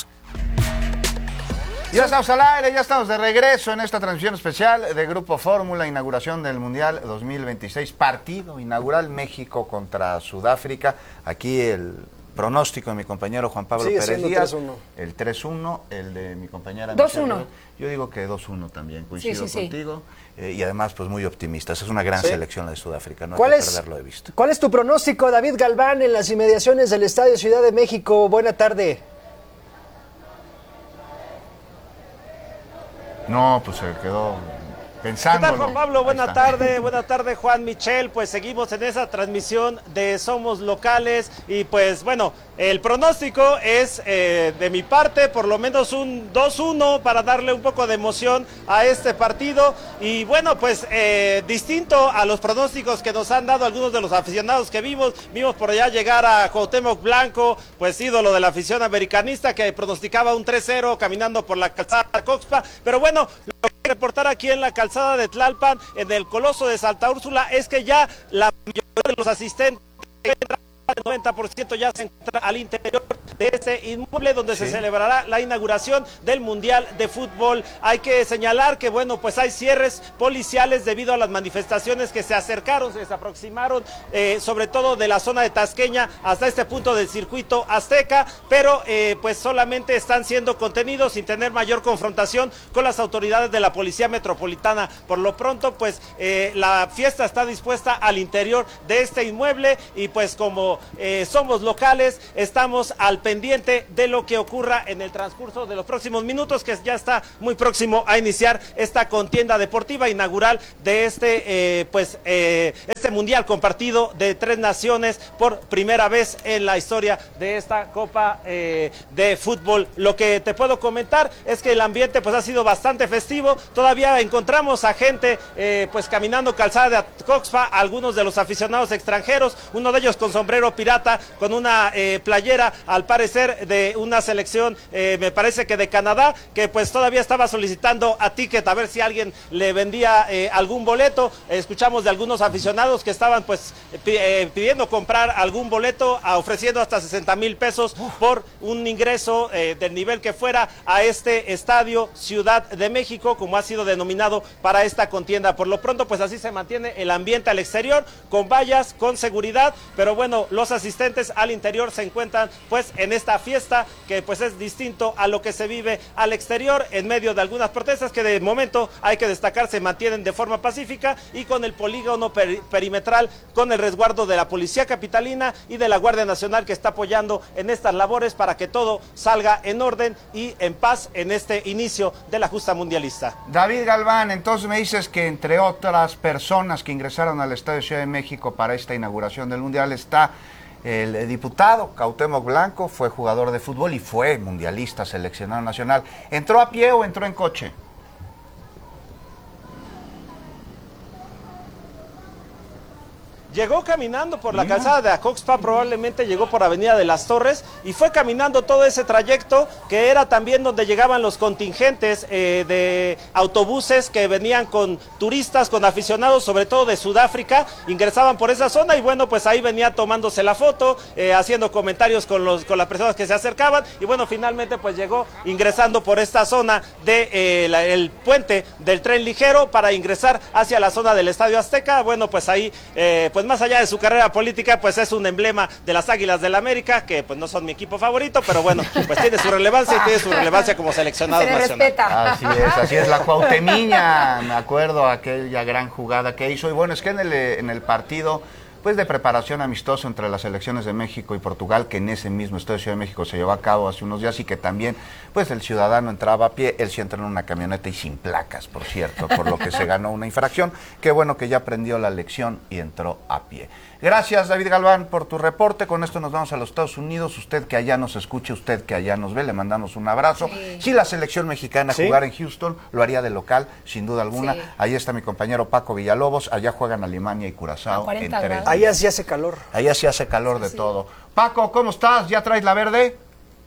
Ya estamos al aire, ya estamos de regreso en esta transmisión especial de Grupo Fórmula, inauguración del Mundial dos mil veintiséis, partido inaugural México contra Sudáfrica. Aquí el pronóstico de mi compañero Juan Pablo Sigue Pérez Díaz, tres uno. el tres uno, el de mi compañera dos uno. Michelle. Yo digo que dos uno también, coincido sí, sí, contigo, sí. Eh, y además pues muy optimistas, es una gran sí. selección la de Sudáfrica, no ¿Cuál hay que es, perderlo de vista. ¿Cuál es tu pronóstico, David Galván, en las inmediaciones del Estadio Ciudad de México? Buena tarde. No, pues se quedó Pensándolo. ¿Qué tal, Juan Pablo? Buena tarde, buena tarde, Juan Michel. Pues seguimos en esa transmisión de Somos Locales y pues bueno, el pronóstico es eh, de mi parte por lo menos un dos uno para darle un poco de emoción a este partido y bueno, pues eh, distinto a los pronósticos que nos han dado algunos de los aficionados que vimos, vimos por allá llegar a Cuauhtémoc Blanco, pues ídolo de la afición americanista que pronosticaba un tres cero caminando por la calzada de Coxpa, pero bueno, lo que hay que reportar aquí en la calzada de Tlalpan, en el Coloso de Santa Úrsula, es que ya la mayoría de los asistentes, el noventa por ciento ya se encuentra al interior de este inmueble donde sí. se celebrará la inauguración del Mundial de Fútbol. Hay que señalar que bueno, pues hay cierres policiales debido a las manifestaciones que se acercaron, se aproximaron, eh, sobre todo de la zona de Tasqueña hasta este punto del circuito Azteca, pero eh, pues solamente están siendo contenidos sin tener mayor confrontación con las autoridades de la Policía Metropolitana. Por lo pronto, pues eh, la fiesta está dispuesta al interior de este inmueble y pues como eh, somos locales, estamos al pendiente de lo que ocurra en el transcurso de los próximos minutos, que ya está muy próximo a iniciar esta contienda deportiva inaugural de este eh, pues eh, este mundial compartido de tres naciones por primera vez en la historia de esta Copa eh, de Fútbol. Lo que te puedo comentar es que el ambiente pues ha sido bastante festivo, todavía encontramos a gente eh, pues caminando calzada de Coxpa, algunos de los aficionados extranjeros, uno de ellos con sombrero pirata, con una eh, playera al parecer de una selección, eh, me parece que de Canadá, que pues todavía estaba solicitando a Ticket a ver si alguien le vendía eh, algún boleto. Escuchamos de algunos aficionados que estaban pues eh, pidiendo comprar algún boleto, a, ofreciendo hasta sesenta mil pesos por un ingreso eh, del nivel que fuera a este estadio Ciudad de México, como ha sido denominado para esta contienda. Por lo pronto pues así se mantiene el ambiente al exterior, con vallas, con seguridad, pero bueno, los asistentes al interior se encuentran pues en esta fiesta que pues es distinto a lo que se vive al exterior, en medio de algunas protestas que de momento hay que destacar se mantienen de forma pacífica y con el polígono peri perimetral, con el resguardo de la Policía Capitalina y de la Guardia Nacional, que está apoyando en estas labores para que todo salga en orden y en paz en este inicio de la justa mundialista. David Galván, entonces me dices que entre otras personas que ingresaron al Estadio Ciudad de México para esta inauguración del Mundial está el diputado Cuauhtémoc Blanco, fue jugador de fútbol y fue mundialista, seleccionado nacional. ¿Entró a pie o entró en coche? Llegó caminando por la calzada de Acoxpa, probablemente llegó por Avenida de las Torres y fue caminando todo ese trayecto que era también donde llegaban los contingentes eh, de autobuses que venían con turistas, con aficionados, sobre todo de Sudáfrica, ingresaban por esa zona y bueno, pues ahí venía tomándose la foto, eh, haciendo comentarios con, los, con las personas que se acercaban y bueno, finalmente pues llegó ingresando por esta zona del de, eh, el puente del tren ligero para ingresar hacia la zona del Estadio Azteca. Bueno, pues ahí eh, pues más allá de su carrera política, pues es un emblema de las Águilas del la América, que pues no son mi equipo favorito, pero bueno, pues tiene su relevancia y tiene su relevancia como seleccionado Se le nacional. respeta. Así es, así es, la Cuauhtemiña, me acuerdo aquella gran jugada que hizo, y bueno, es que en el, en el partido pues de preparación amistoso entre las selecciones de México y Portugal, que en ese mismo Estadio de Ciudad de México se llevó a cabo hace unos días y que también pues el ciudadano entraba a pie, él sí entró en una camioneta y sin placas, por cierto, por lo que se ganó una infracción. Qué bueno que ya aprendió la lección y entró a pie. Gracias, David Galván, por tu reporte. Con esto nos vamos a los Estados Unidos. Usted que allá nos escuche, usted que allá nos ve, le mandamos un abrazo. Sí. Si la selección mexicana ¿Sí? jugara en Houston, lo haría de local, sin duda alguna. Sí. Ahí está mi compañero Paco Villalobos. Allá juegan Alemania y Curazao. En tres. Ahí así hace calor. Ahí así hace calor de sí. todo. Paco, ¿cómo estás? ¿Ya traes la verde?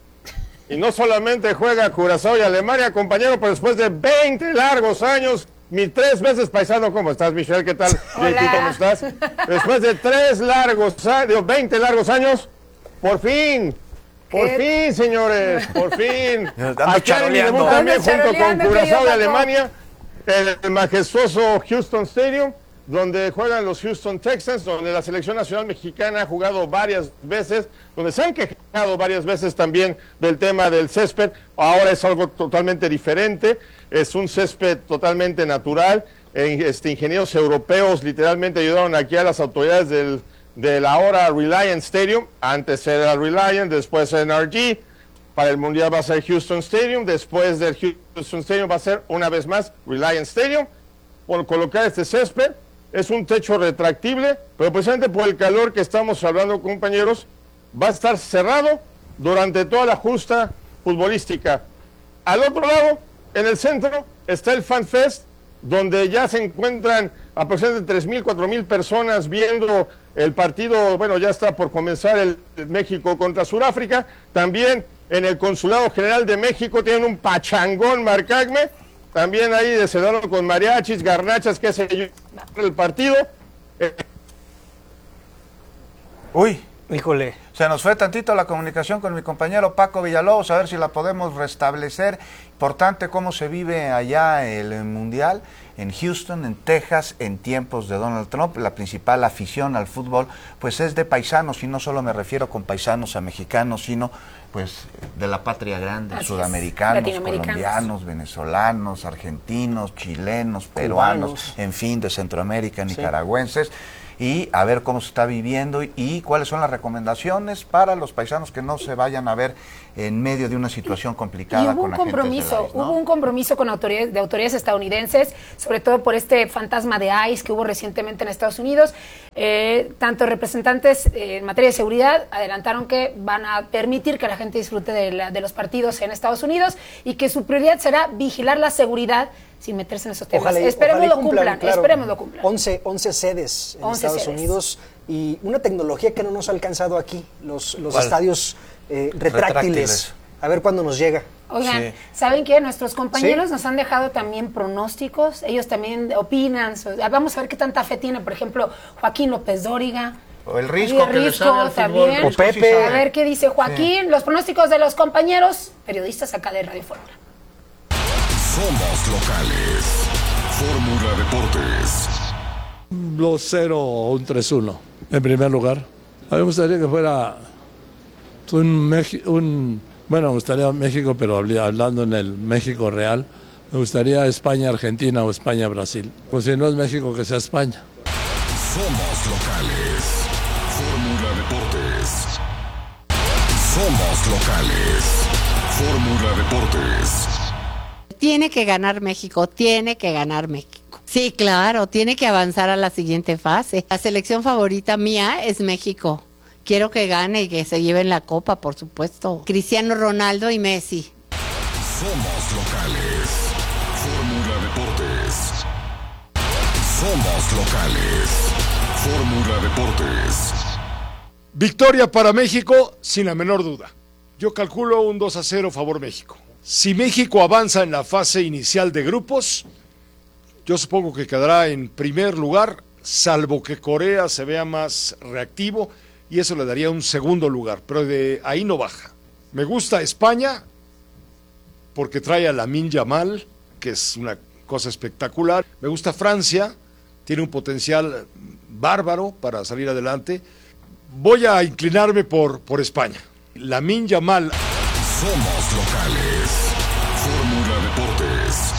Y no solamente juega Curazao y Alemania, compañero, pues después de veinte largos años, mi tres veces paisano, ¿cómo estás, Michelle? ¿Qué tal? J P, ¿cómo estás? Después de tres largos años, veinte largos años, por fin, por ¿Qué? fin, señores, por fin. Aquí hay debut también junto con Curazao y Alemania, en el majestuoso Houston Stadium, donde juegan los Houston Texans, donde la selección nacional mexicana ha jugado varias veces, donde se han quejado varias veces también del tema del césped. Ahora es algo totalmente diferente, es un césped totalmente natural. Este, ingenieros europeos literalmente ayudaron aquí a las autoridades del, del ahora Reliant Stadium. Antes era Reliant, después N R G. Para el Mundial va a ser Houston Stadium, después del Houston Stadium va a ser una vez más Reliant Stadium. por colocar este césped. Es un techo retractible, pero precisamente por el calor que estamos hablando, compañeros, va a estar cerrado durante toda la justa futbolística. Al otro lado, en el centro, está el Fan Fest, donde ya se encuentran aproximadamente tres mil, cuatro mil personas viendo el partido. Bueno, ya está por comenzar el, el México contra Sudáfrica. También en el Consulado General de México tienen un pachangón, marcadme. También ahí descendaron con mariachis, garnachas, qué sé yo, el partido. Eh. Uy, híjole. Se nos fue tantito la comunicación con mi compañero Paco Villalobos, a ver si la podemos restablecer. Importante cómo se vive allá el Mundial, en Houston, en Texas, en tiempos de Donald Trump. La principal afición al fútbol pues es de paisanos, y no solo me refiero con paisanos a mexicanos, sino pues de la patria grande, así sudamericanos, es, colombianos, venezolanos, argentinos, chilenos, peruanos, cubanos, en fin, de Centroamérica, nicaragüenses. Sí. Y a ver cómo se está viviendo y, y cuáles son las recomendaciones para los paisanos que no se vayan a ver en medio de una situación complicada. Y hubo con un compromiso, ICE, ¿no? hubo un compromiso con autoridades, de autoridades estadounidenses, sobre todo por este fantasma de ICE que hubo recientemente en Estados Unidos. Eh, tanto representantes eh, en materia de seguridad adelantaron que van a permitir que la gente disfrute de, la, de los partidos en Estados Unidos y que su prioridad será vigilar la seguridad sin meterse en esos temas. Ojalá, esperemos ojalá lo cumplan, cumplan claro, esperemos lo cumplan. once, once sedes en once Estados sedes. Unidos y una tecnología que no nos ha alcanzado aquí, los, los estadios eh, retráctiles. retráctiles. A ver cuándo nos llega. Oigan, sí. ¿saben qué? Nuestros compañeros ¿Sí? nos han dejado también pronósticos, ellos también opinan. Vamos a ver qué tanta fe tiene, por ejemplo, Joaquín López Dóriga. O el Risco, el Risco también. O Pepe. A ver qué dice Joaquín, sí. los pronósticos de los compañeros periodistas acá de Radio Fórmula. Somos locales. Fórmula Deportes. Un dos cero o un tres uno. En primer lugar, a mí me gustaría que fuera un, un bueno, me gustaría México, pero hablando en el México real, me gustaría España-Argentina o España-Brasil. Pues si no es México, que sea España. Somos locales. Fórmula Deportes. Somos locales. Fórmula Deportes. Tiene que ganar México, tiene que ganar México. Sí, claro, tiene que avanzar a la siguiente fase. La selección favorita mía es México. Quiero que gane y que se lleven la copa, por supuesto. Cristiano Ronaldo y Messi. Somos locales. Fórmula Deportes. Somos locales. Fórmula Deportes. Victoria para México, sin la menor duda. Yo calculo un dos a cero favor México. Si México avanza en la fase inicial de grupos, yo supongo que quedará en primer lugar, salvo que Corea se vea más reactivo, y eso le daría un segundo lugar, pero de ahí no baja. Me gusta España, porque trae a Lamine Yamal, que es una cosa espectacular. Me gusta Francia, tiene un potencial bárbaro para salir adelante. Voy a inclinarme por, por España. Lamine Yamal. Somos locales. Fórmula Deportes.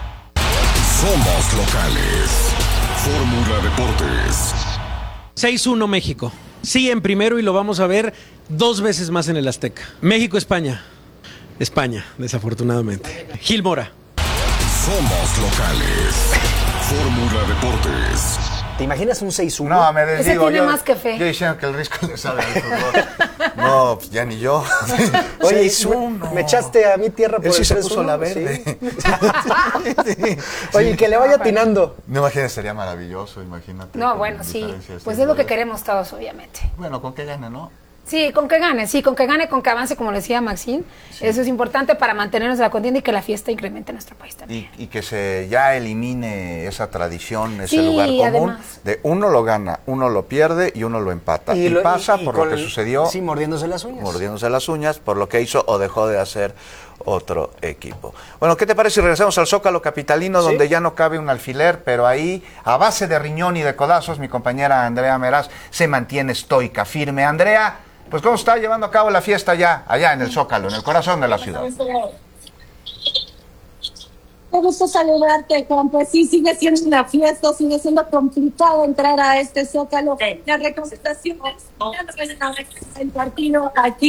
Somos locales. Fórmula Deportes. seis uno México. Sí, en primero, y lo vamos a ver dos veces más en el Azteca. México-España. España, desafortunadamente. Gil Mora. Somos locales. Fórmula Deportes. ¿Te imaginas un seis uno? No, me desdigo. Ese tiene yo, más que fe. Yo diciendo que el Risco le sabe al fútbol. No, pues ya ni yo. Oye, seis uno. Me echaste a mi tierra por Él sí el se puso la verde. ¿Sí? Sí. Oye, que le vaya atinando. No, imagínate, sería maravilloso, imagínate. No, bueno, sí. Pues es lo que queremos todos, obviamente. Bueno, con que gane, ¿no? Sí, con que gane, sí, con que gane, con que avance, como le decía Maxine. Sí. Eso es importante para mantenernos en la contienda y que la fiesta incremente en nuestro país también. Y, y que se ya elimine esa tradición, ese sí, lugar común además. de uno lo gana, uno lo pierde y uno lo empata. Y, y lo, pasa y, y por lo que el, sucedió. Sí, mordiéndose las uñas. Mordiéndose las uñas por lo que hizo o dejó de hacer otro equipo. Bueno, ¿qué te parece si regresamos al Zócalo capitalino, ¿sí? Donde ya no cabe un alfiler, pero ahí, a base de riñón y de codazos, mi compañera Andrea Meraz se mantiene estoica, firme. Andrea, pues ¿cómo está llevando a cabo la fiesta ya, allá en el Zócalo, en el corazón de la ciudad? Qué gusto saludarte, Juan. Pues sí, sigue siendo una fiesta, sigue siendo complicado entrar a este Zócalo. Las recomendaciones, el partido aquí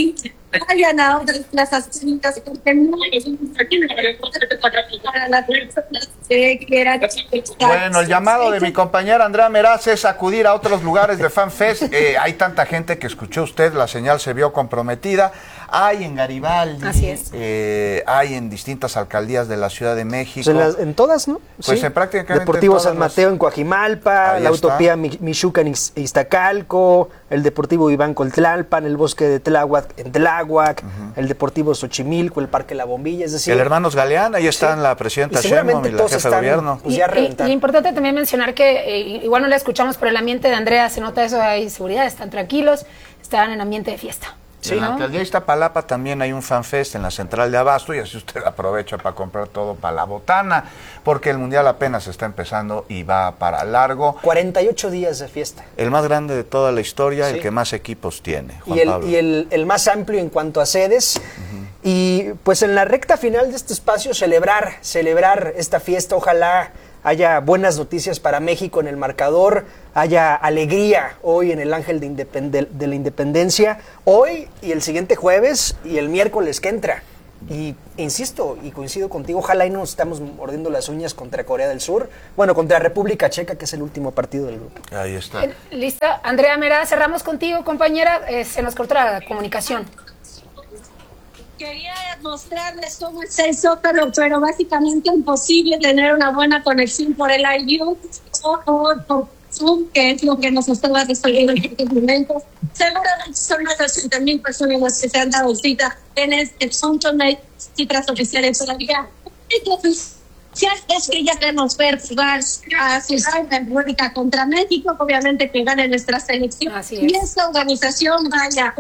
vayan a otras plazas públicas porque no hay para las personas que quieran. Bueno, el llamado de mi compañera Andrea Meraz es acudir a otros lugares de FanFest. Eh, hay tanta gente que escuchó usted, la señal se vio comprometida. Hay en Garibaldi, Así es. eh, hay en distintas alcaldías de la Ciudad de México. Pues en, las, en todas, ¿no? Pues sí. en prácticamente Deportivo todas San Mateo las... en Coajimalpa, Ahí la está. Utopía Michuca en Iz- Iztacalco, el Deportivo Iván Coltlalpan, el Bosque de Tláhuac en Tláhuac, uh-huh. el Deportivo Xochimilco, el Parque La Bombilla, es decir... El Hermanos Galeán, ahí están sí. la presidenta Sheinbaum y la jefa de gobierno. Pues ya y, y, y importante también mencionar que eh, igual no la escuchamos, pero el ambiente de Andrea se nota eso, hay seguridad, están tranquilos, están en ambiente de fiesta. Sí, en la alcaldía de Iztapalapa también hay un FanFest en la central de Abasto y así usted aprovecha para comprar todo para la botana, porque el Mundial apenas está empezando y va para largo. cuarenta y ocho días de fiesta. El más grande de toda la historia, sí. el que más equipos tiene, Juan y el, Pablo. Y el, el más amplio en cuanto a sedes. Uh-huh. Y pues en la recta final de este espacio celebrar, celebrar esta fiesta, ojalá haya buenas noticias para México en el marcador, haya alegría hoy en el Ángel de, Independ- de la Independencia, hoy y el siguiente jueves y el miércoles que entra. Y insisto, y coincido contigo, ojalá y no estamos mordiendo las uñas contra Corea del Sur, bueno, contra República Checa, que es el último partido del grupo. Ahí está. Eh, Lista, Andrea Meraz, cerramos contigo, compañera, eh, se nos cortó la comunicación. Quería mostrarles cómo es eso, pero, pero básicamente imposible tener una buena conexión por el I U o por, por Zoom, que es lo que nos estaba resolviendo en estos momentos. Seguramente son más de ochenta mil personas las que se han dado cita en este punto, no hay cifras oficiales todavía. Entonces, es que ya queremos ver jugar a Ciudad República contra México, obviamente que gane nuestra selección. Y esta organización vaya.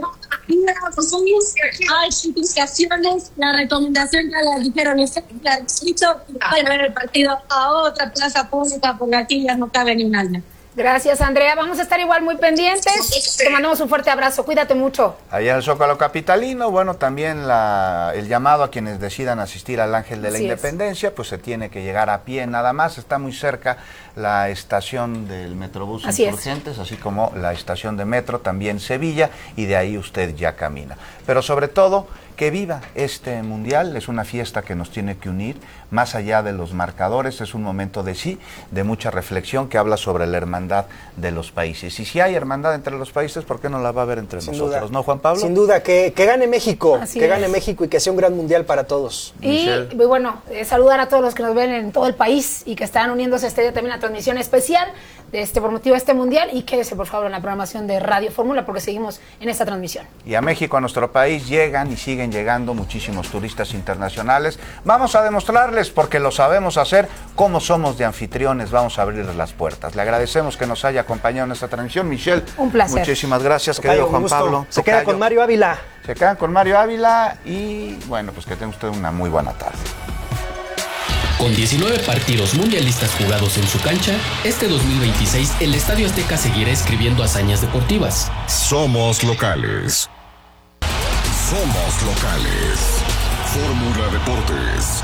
Hay implicaciones, la recomendación ya la dijeron, está escrito, van a ver el partido a otra plaza pública porque aquí ya no cabe ni un alma. Gracias, Andrea. Vamos a estar igual muy pendientes. Te mandamos un fuerte abrazo. Cuídate mucho. Allá en el Zócalo Capitalino, bueno, también la, el llamado a quienes decidan asistir al Ángel de la Así Independencia, es. pues se tiene que llegar a pie nada más. Está muy cerca la estación del Metrobús así Insurgentes, es. así como la estación de metro, también Sevilla, y de ahí usted ya camina. Pero sobre todo, que viva este Mundial, es una fiesta que nos tiene que unir, más allá de los marcadores, es un momento de sí, de mucha reflexión que habla sobre la hermandad de los países. Y si hay hermandad entre los países, ¿por qué no la va a haber entre Sin nosotros? duda. ¿No, Juan Pablo? Sin duda, que, que gane México, Así que es. gane México y que sea un gran Mundial para todos. Y Michelle. bueno, eh, saludar a todos los que nos ven en todo el país y que están uniéndose este día también a la transmisión especial de este por motivo de este Mundial, y quédese por favor en la programación de Radio Fórmula porque seguimos en esta transmisión. Y a México, a nuestro país, llegan y siguen llegando muchísimos turistas internacionales. Vamos a demostrarles, porque lo sabemos hacer, cómo somos de anfitriones. Vamos a abrirles las puertas. Le agradecemos que nos haya acompañado en esta transmisión. Michelle, un placer. Muchísimas gracias, Tocayo, querido Juan gusto. Pablo. Se queda con Mario Ávila. Se quedan con Mario Ávila y bueno, pues que tenga usted una muy buena tarde. Con diecinueve partidos mundialistas jugados en su cancha, este dos mil veintiséis el Estadio Azteca seguirá escribiendo hazañas deportivas. Somos locales. Somos locales. Fórmula Deportes.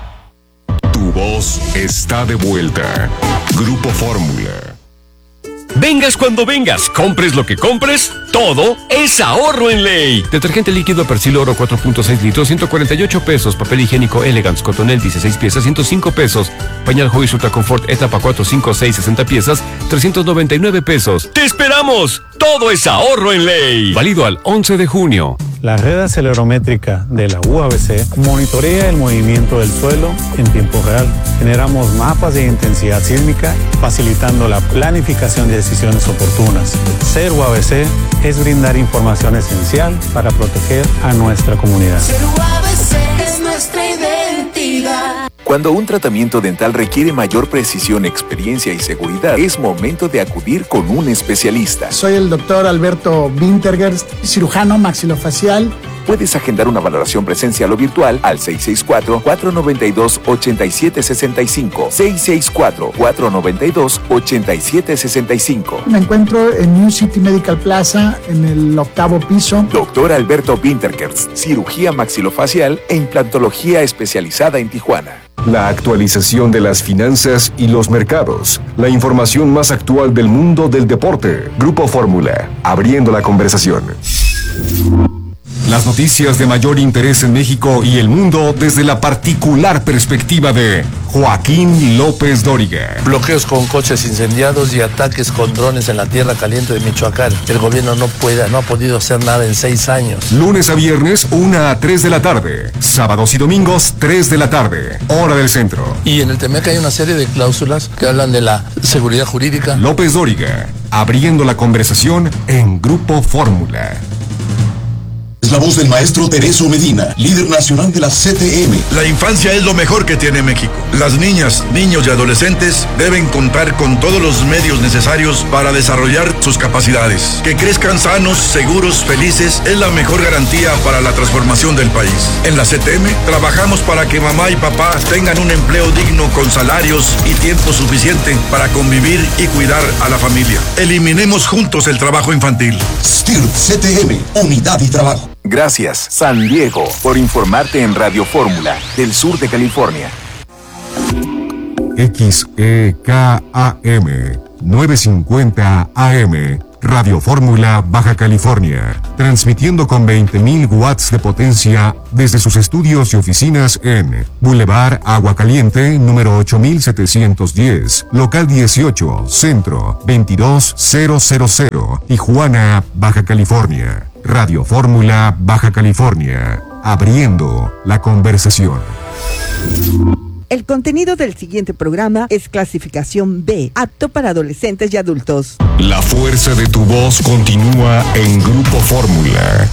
Tu voz está de vuelta. Grupo Fórmula. Vengas cuando vengas, compres lo que compres, todo es ahorro en Ley. Detergente líquido Persil Oro cuatro punto seis litros, ciento cuarenta y ocho pesos. Papel higiénico Elegance Cotonel dieciséis piezas, ciento cinco pesos. Pañal Joyce Ultra Confort Etapa cuatro, cinco, seis, sesenta piezas, trescientos noventa y nueve pesos. ¡Te esperamos! Todo es ahorro en Ley. Válido al once de junio. La red acelerométrica de la U A B C monitorea el movimiento del suelo en tiempo real. Generamos mapas de intensidad sísmica, facilitando la planificación de decisiones oportunas. Ser U A B C es brindar información esencial para proteger a nuestra comunidad. Ser U A B C es nuestra identidad. Cuando un tratamiento dental requiere mayor precisión, experiencia y seguridad, es momento de acudir con un especialista. Soy el doctor Alberto Wintergerst, cirujano maxilofacial. Puedes agendar una valoración presencial o virtual al seis seis cuatro, cuatro nueve dos, ocho siete seis cinco, seis seis cuatro, cuatro nueve dos, ocho siete seis cinco. Me encuentro en New City Medical Plaza, en el octavo piso. Doctor Alberto Wintergerst, cirugía maxilofacial e implantología especializada en Tijuana. La actualización de las finanzas y los mercados. La información más actual del mundo del deporte. Grupo Fórmula, abriendo la conversación. Las noticias de mayor interés en México y el mundo desde la particular perspectiva de Joaquín López Dóriga. Bloqueos con coches incendiados y ataques con drones en la tierra caliente de Michoacán. El gobierno no puede, no ha podido hacer nada en seis años. Lunes a viernes, una a tres de la tarde. Sábados y domingos, tres de la tarde. Hora del centro. Y en el Temec hay una serie de cláusulas que hablan de la seguridad jurídica. López Dóriga, abriendo la conversación en Grupo Fórmula. Es la voz del maestro Tereso Medina, líder nacional de la C T M. La infancia es lo mejor que tiene México. Las niñas, niños y adolescentes deben contar con todos los medios necesarios para desarrollar sus capacidades. Que crezcan sanos, seguros, felices es la mejor garantía para la transformación del país. En la C T M trabajamos para que mamá y papá tengan un empleo digno con salarios y tiempo suficiente para convivir y cuidar a la familia. Eliminemos juntos el trabajo infantil. S T I R C T M, unidad y trabajo. Gracias, San Diego, por informarte en Radio Fórmula, del sur de California. X E K A M, novecientos cincuenta A M, Radio Fórmula, Baja California, transmitiendo con veinte mil watts de potencia desde sus estudios y oficinas en Boulevard Agua Caliente, número ocho mil setecientos diez, local dieciocho, Centro, veintidós mil, Tijuana, Baja California. Radio Fórmula, Baja California, abriendo la conversación. El contenido del siguiente programa es clasificación B, apto para adolescentes y adultos. La fuerza de tu voz continúa en Grupo Fórmula.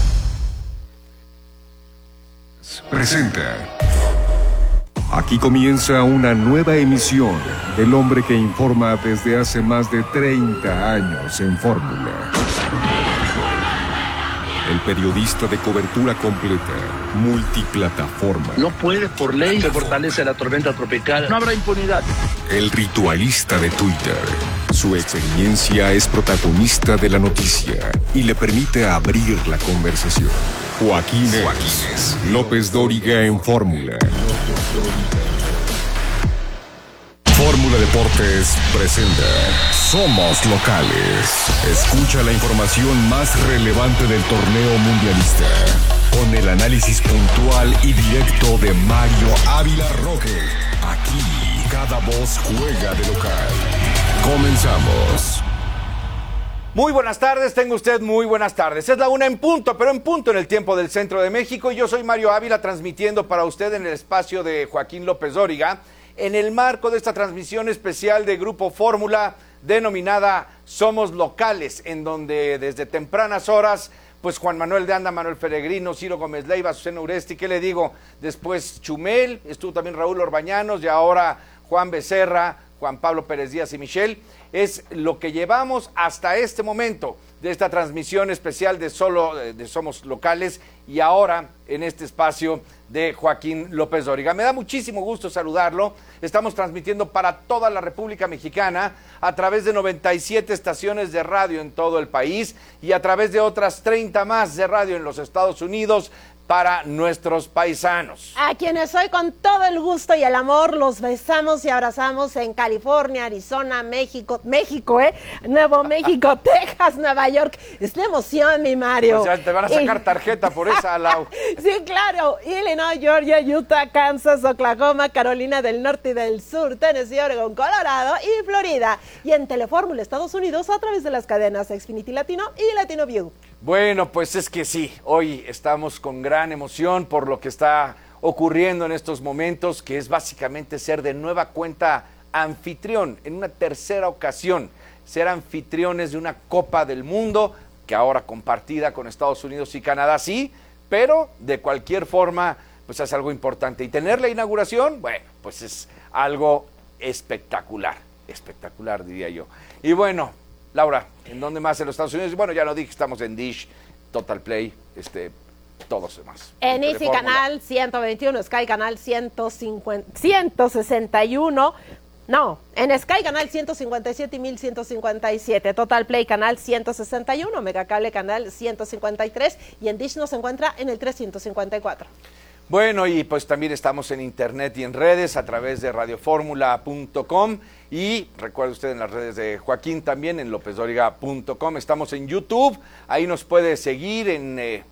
Presenta. Aquí comienza una nueva emisión del hombre que informa desde hace más de treinta años en Fórmula. El periodista de cobertura completa, multiplataforma. No puede, por ley, se fortalece la tormenta tropical. No habrá impunidad. El ritualista de Twitter. Su experiencia es protagonista de la noticia y le permite abrir la conversación. Joaquín, Joaquín López Dóriga en Fórmula. Fórmula Deportes presenta Somos Locales. Escucha la información más relevante del torneo mundialista con el análisis puntual y directo de Mario Ávila Roque. Aquí cada voz juega de local. Comenzamos. Muy buenas tardes, tenga usted muy buenas tardes. Es la una en punto, pero en punto en el tiempo del centro de México. Yo soy Mario Ávila, transmitiendo para usted en el espacio de Joaquín López Dóriga, en el marco de esta transmisión especial de Grupo Fórmula denominada Somos Locales, en donde desde tempranas horas, pues Juan Manuel de Anda, Manuel Peregrino, Ciro Gómez Leiva, Azucena Uresti, ¿qué le digo? Después Chumel, estuvo también Raúl Orbañanos y ahora Juan Becerra, Juan Pablo Pérez Díaz y Michelle. Es lo que llevamos hasta este momento de esta transmisión especial de solo de Somos Locales y ahora en este espacio de Joaquín López Dóriga. Me da muchísimo gusto saludarlo. Estamos transmitiendo para toda la República Mexicana a través de noventa y siete estaciones de radio en todo el país y a través de otras treinta más de radio en los Estados Unidos para nuestros paisanos. A quienes hoy con todo el gusto y el amor los besamos y abrazamos en California, Arizona, México, México, ¿eh? Nuevo México, Texas, Nueva York. Es la emoción, mi Mario. Pues ya te van a sacar tarjeta por esa, Lau. Sí, claro. Illinois, Georgia, Utah, Kansas, Oklahoma, Carolina del Norte y del Sur, Tennessee, Oregon, Colorado y Florida. Y en Telefórmula, Estados Unidos, a través de las cadenas Xfinity Latino y Latino View. Bueno, pues es que sí, hoy estamos con gran emoción por lo que está ocurriendo en estos momentos, que es básicamente ser de nueva cuenta anfitrión, en una tercera ocasión, ser anfitriones de una Copa del Mundo, que ahora compartida con Estados Unidos y Canadá, sí, pero de cualquier forma, pues es algo importante. Y tener la inauguración, bueno, pues es algo espectacular, espectacular diría yo. Y bueno, Laura, ¿en dónde más en los Estados Unidos? Bueno, ya lo dije, estamos en Dish, Total Play, este, todos demás. En Easy Canal ciento veintiuno, Sky Canal ciento cincuenta, ciento sesenta y uno, no, en Sky Canal ciento cincuenta y siete y mil ciento cincuenta y siete, Total Play Canal ciento sesenta y uno, Megacable Canal ciento cincuenta y tres y en Dish nos encuentra en el trescientos cincuenta y cuatro. Bueno, y pues también estamos en internet y en redes a través de radio fórmula punto com y recuerde usted en las redes de Joaquín también en lópez dóriga punto com. Estamos en YouTube, ahí nos puede seguir en eh,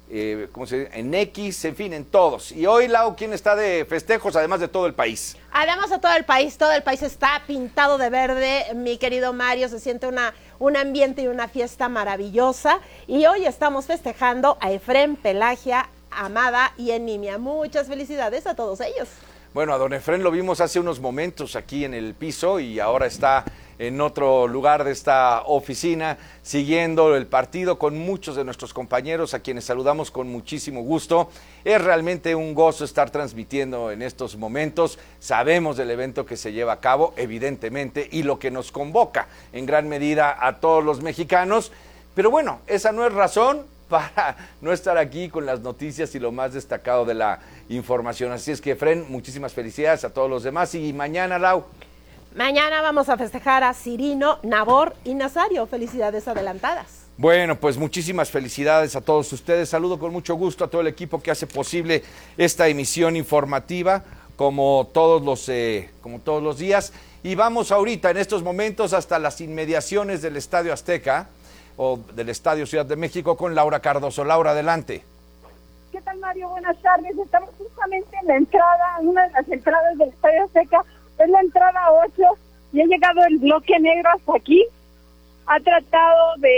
eh, ¿cómo se dice? En X, en fin, en todos. Y hoy, Lau, ¿quién está de festejos, además de todo el país? Además de todo el país, todo el país está pintado de verde, mi querido Mario, se siente una, un ambiente y una fiesta maravillosa. Y hoy estamos festejando a Efrén, Pelagia, Amada y Enimia. Muchas felicidades a todos ellos. Bueno, a don Efrén lo vimos hace unos momentos aquí en el piso y ahora está en otro lugar de esta oficina siguiendo el partido con muchos de nuestros compañeros a quienes saludamos con muchísimo gusto. Es realmente un gozo estar transmitiendo en estos momentos. Sabemos del evento que se lleva a cabo, evidentemente, y lo que nos convoca en gran medida a todos los mexicanos. Pero bueno, esa no es razón para no estar aquí con las noticias y lo más destacado de la información. Así es que, Efrén, muchísimas felicidades a todos los demás. Y mañana, Lau. Mañana vamos a festejar a Cirino, Nabor y Nazario. Felicidades adelantadas. Bueno, pues muchísimas felicidades a todos ustedes. Saludo con mucho gusto a todo el equipo que hace posible esta emisión informativa, como todos los, eh, como todos los días. Y vamos ahorita, en estos momentos, hasta las inmediaciones del Estadio Azteca, o del Estadio Ciudad de México, con Laura Cardoso. Laura, adelante. ¿Qué tal, Mario? Buenas tardes. Estamos justamente en la entrada, en una de las entradas del Estadio Azteca. Es la entrada ocho y ha llegado el bloque negro hasta aquí. Ha tratado de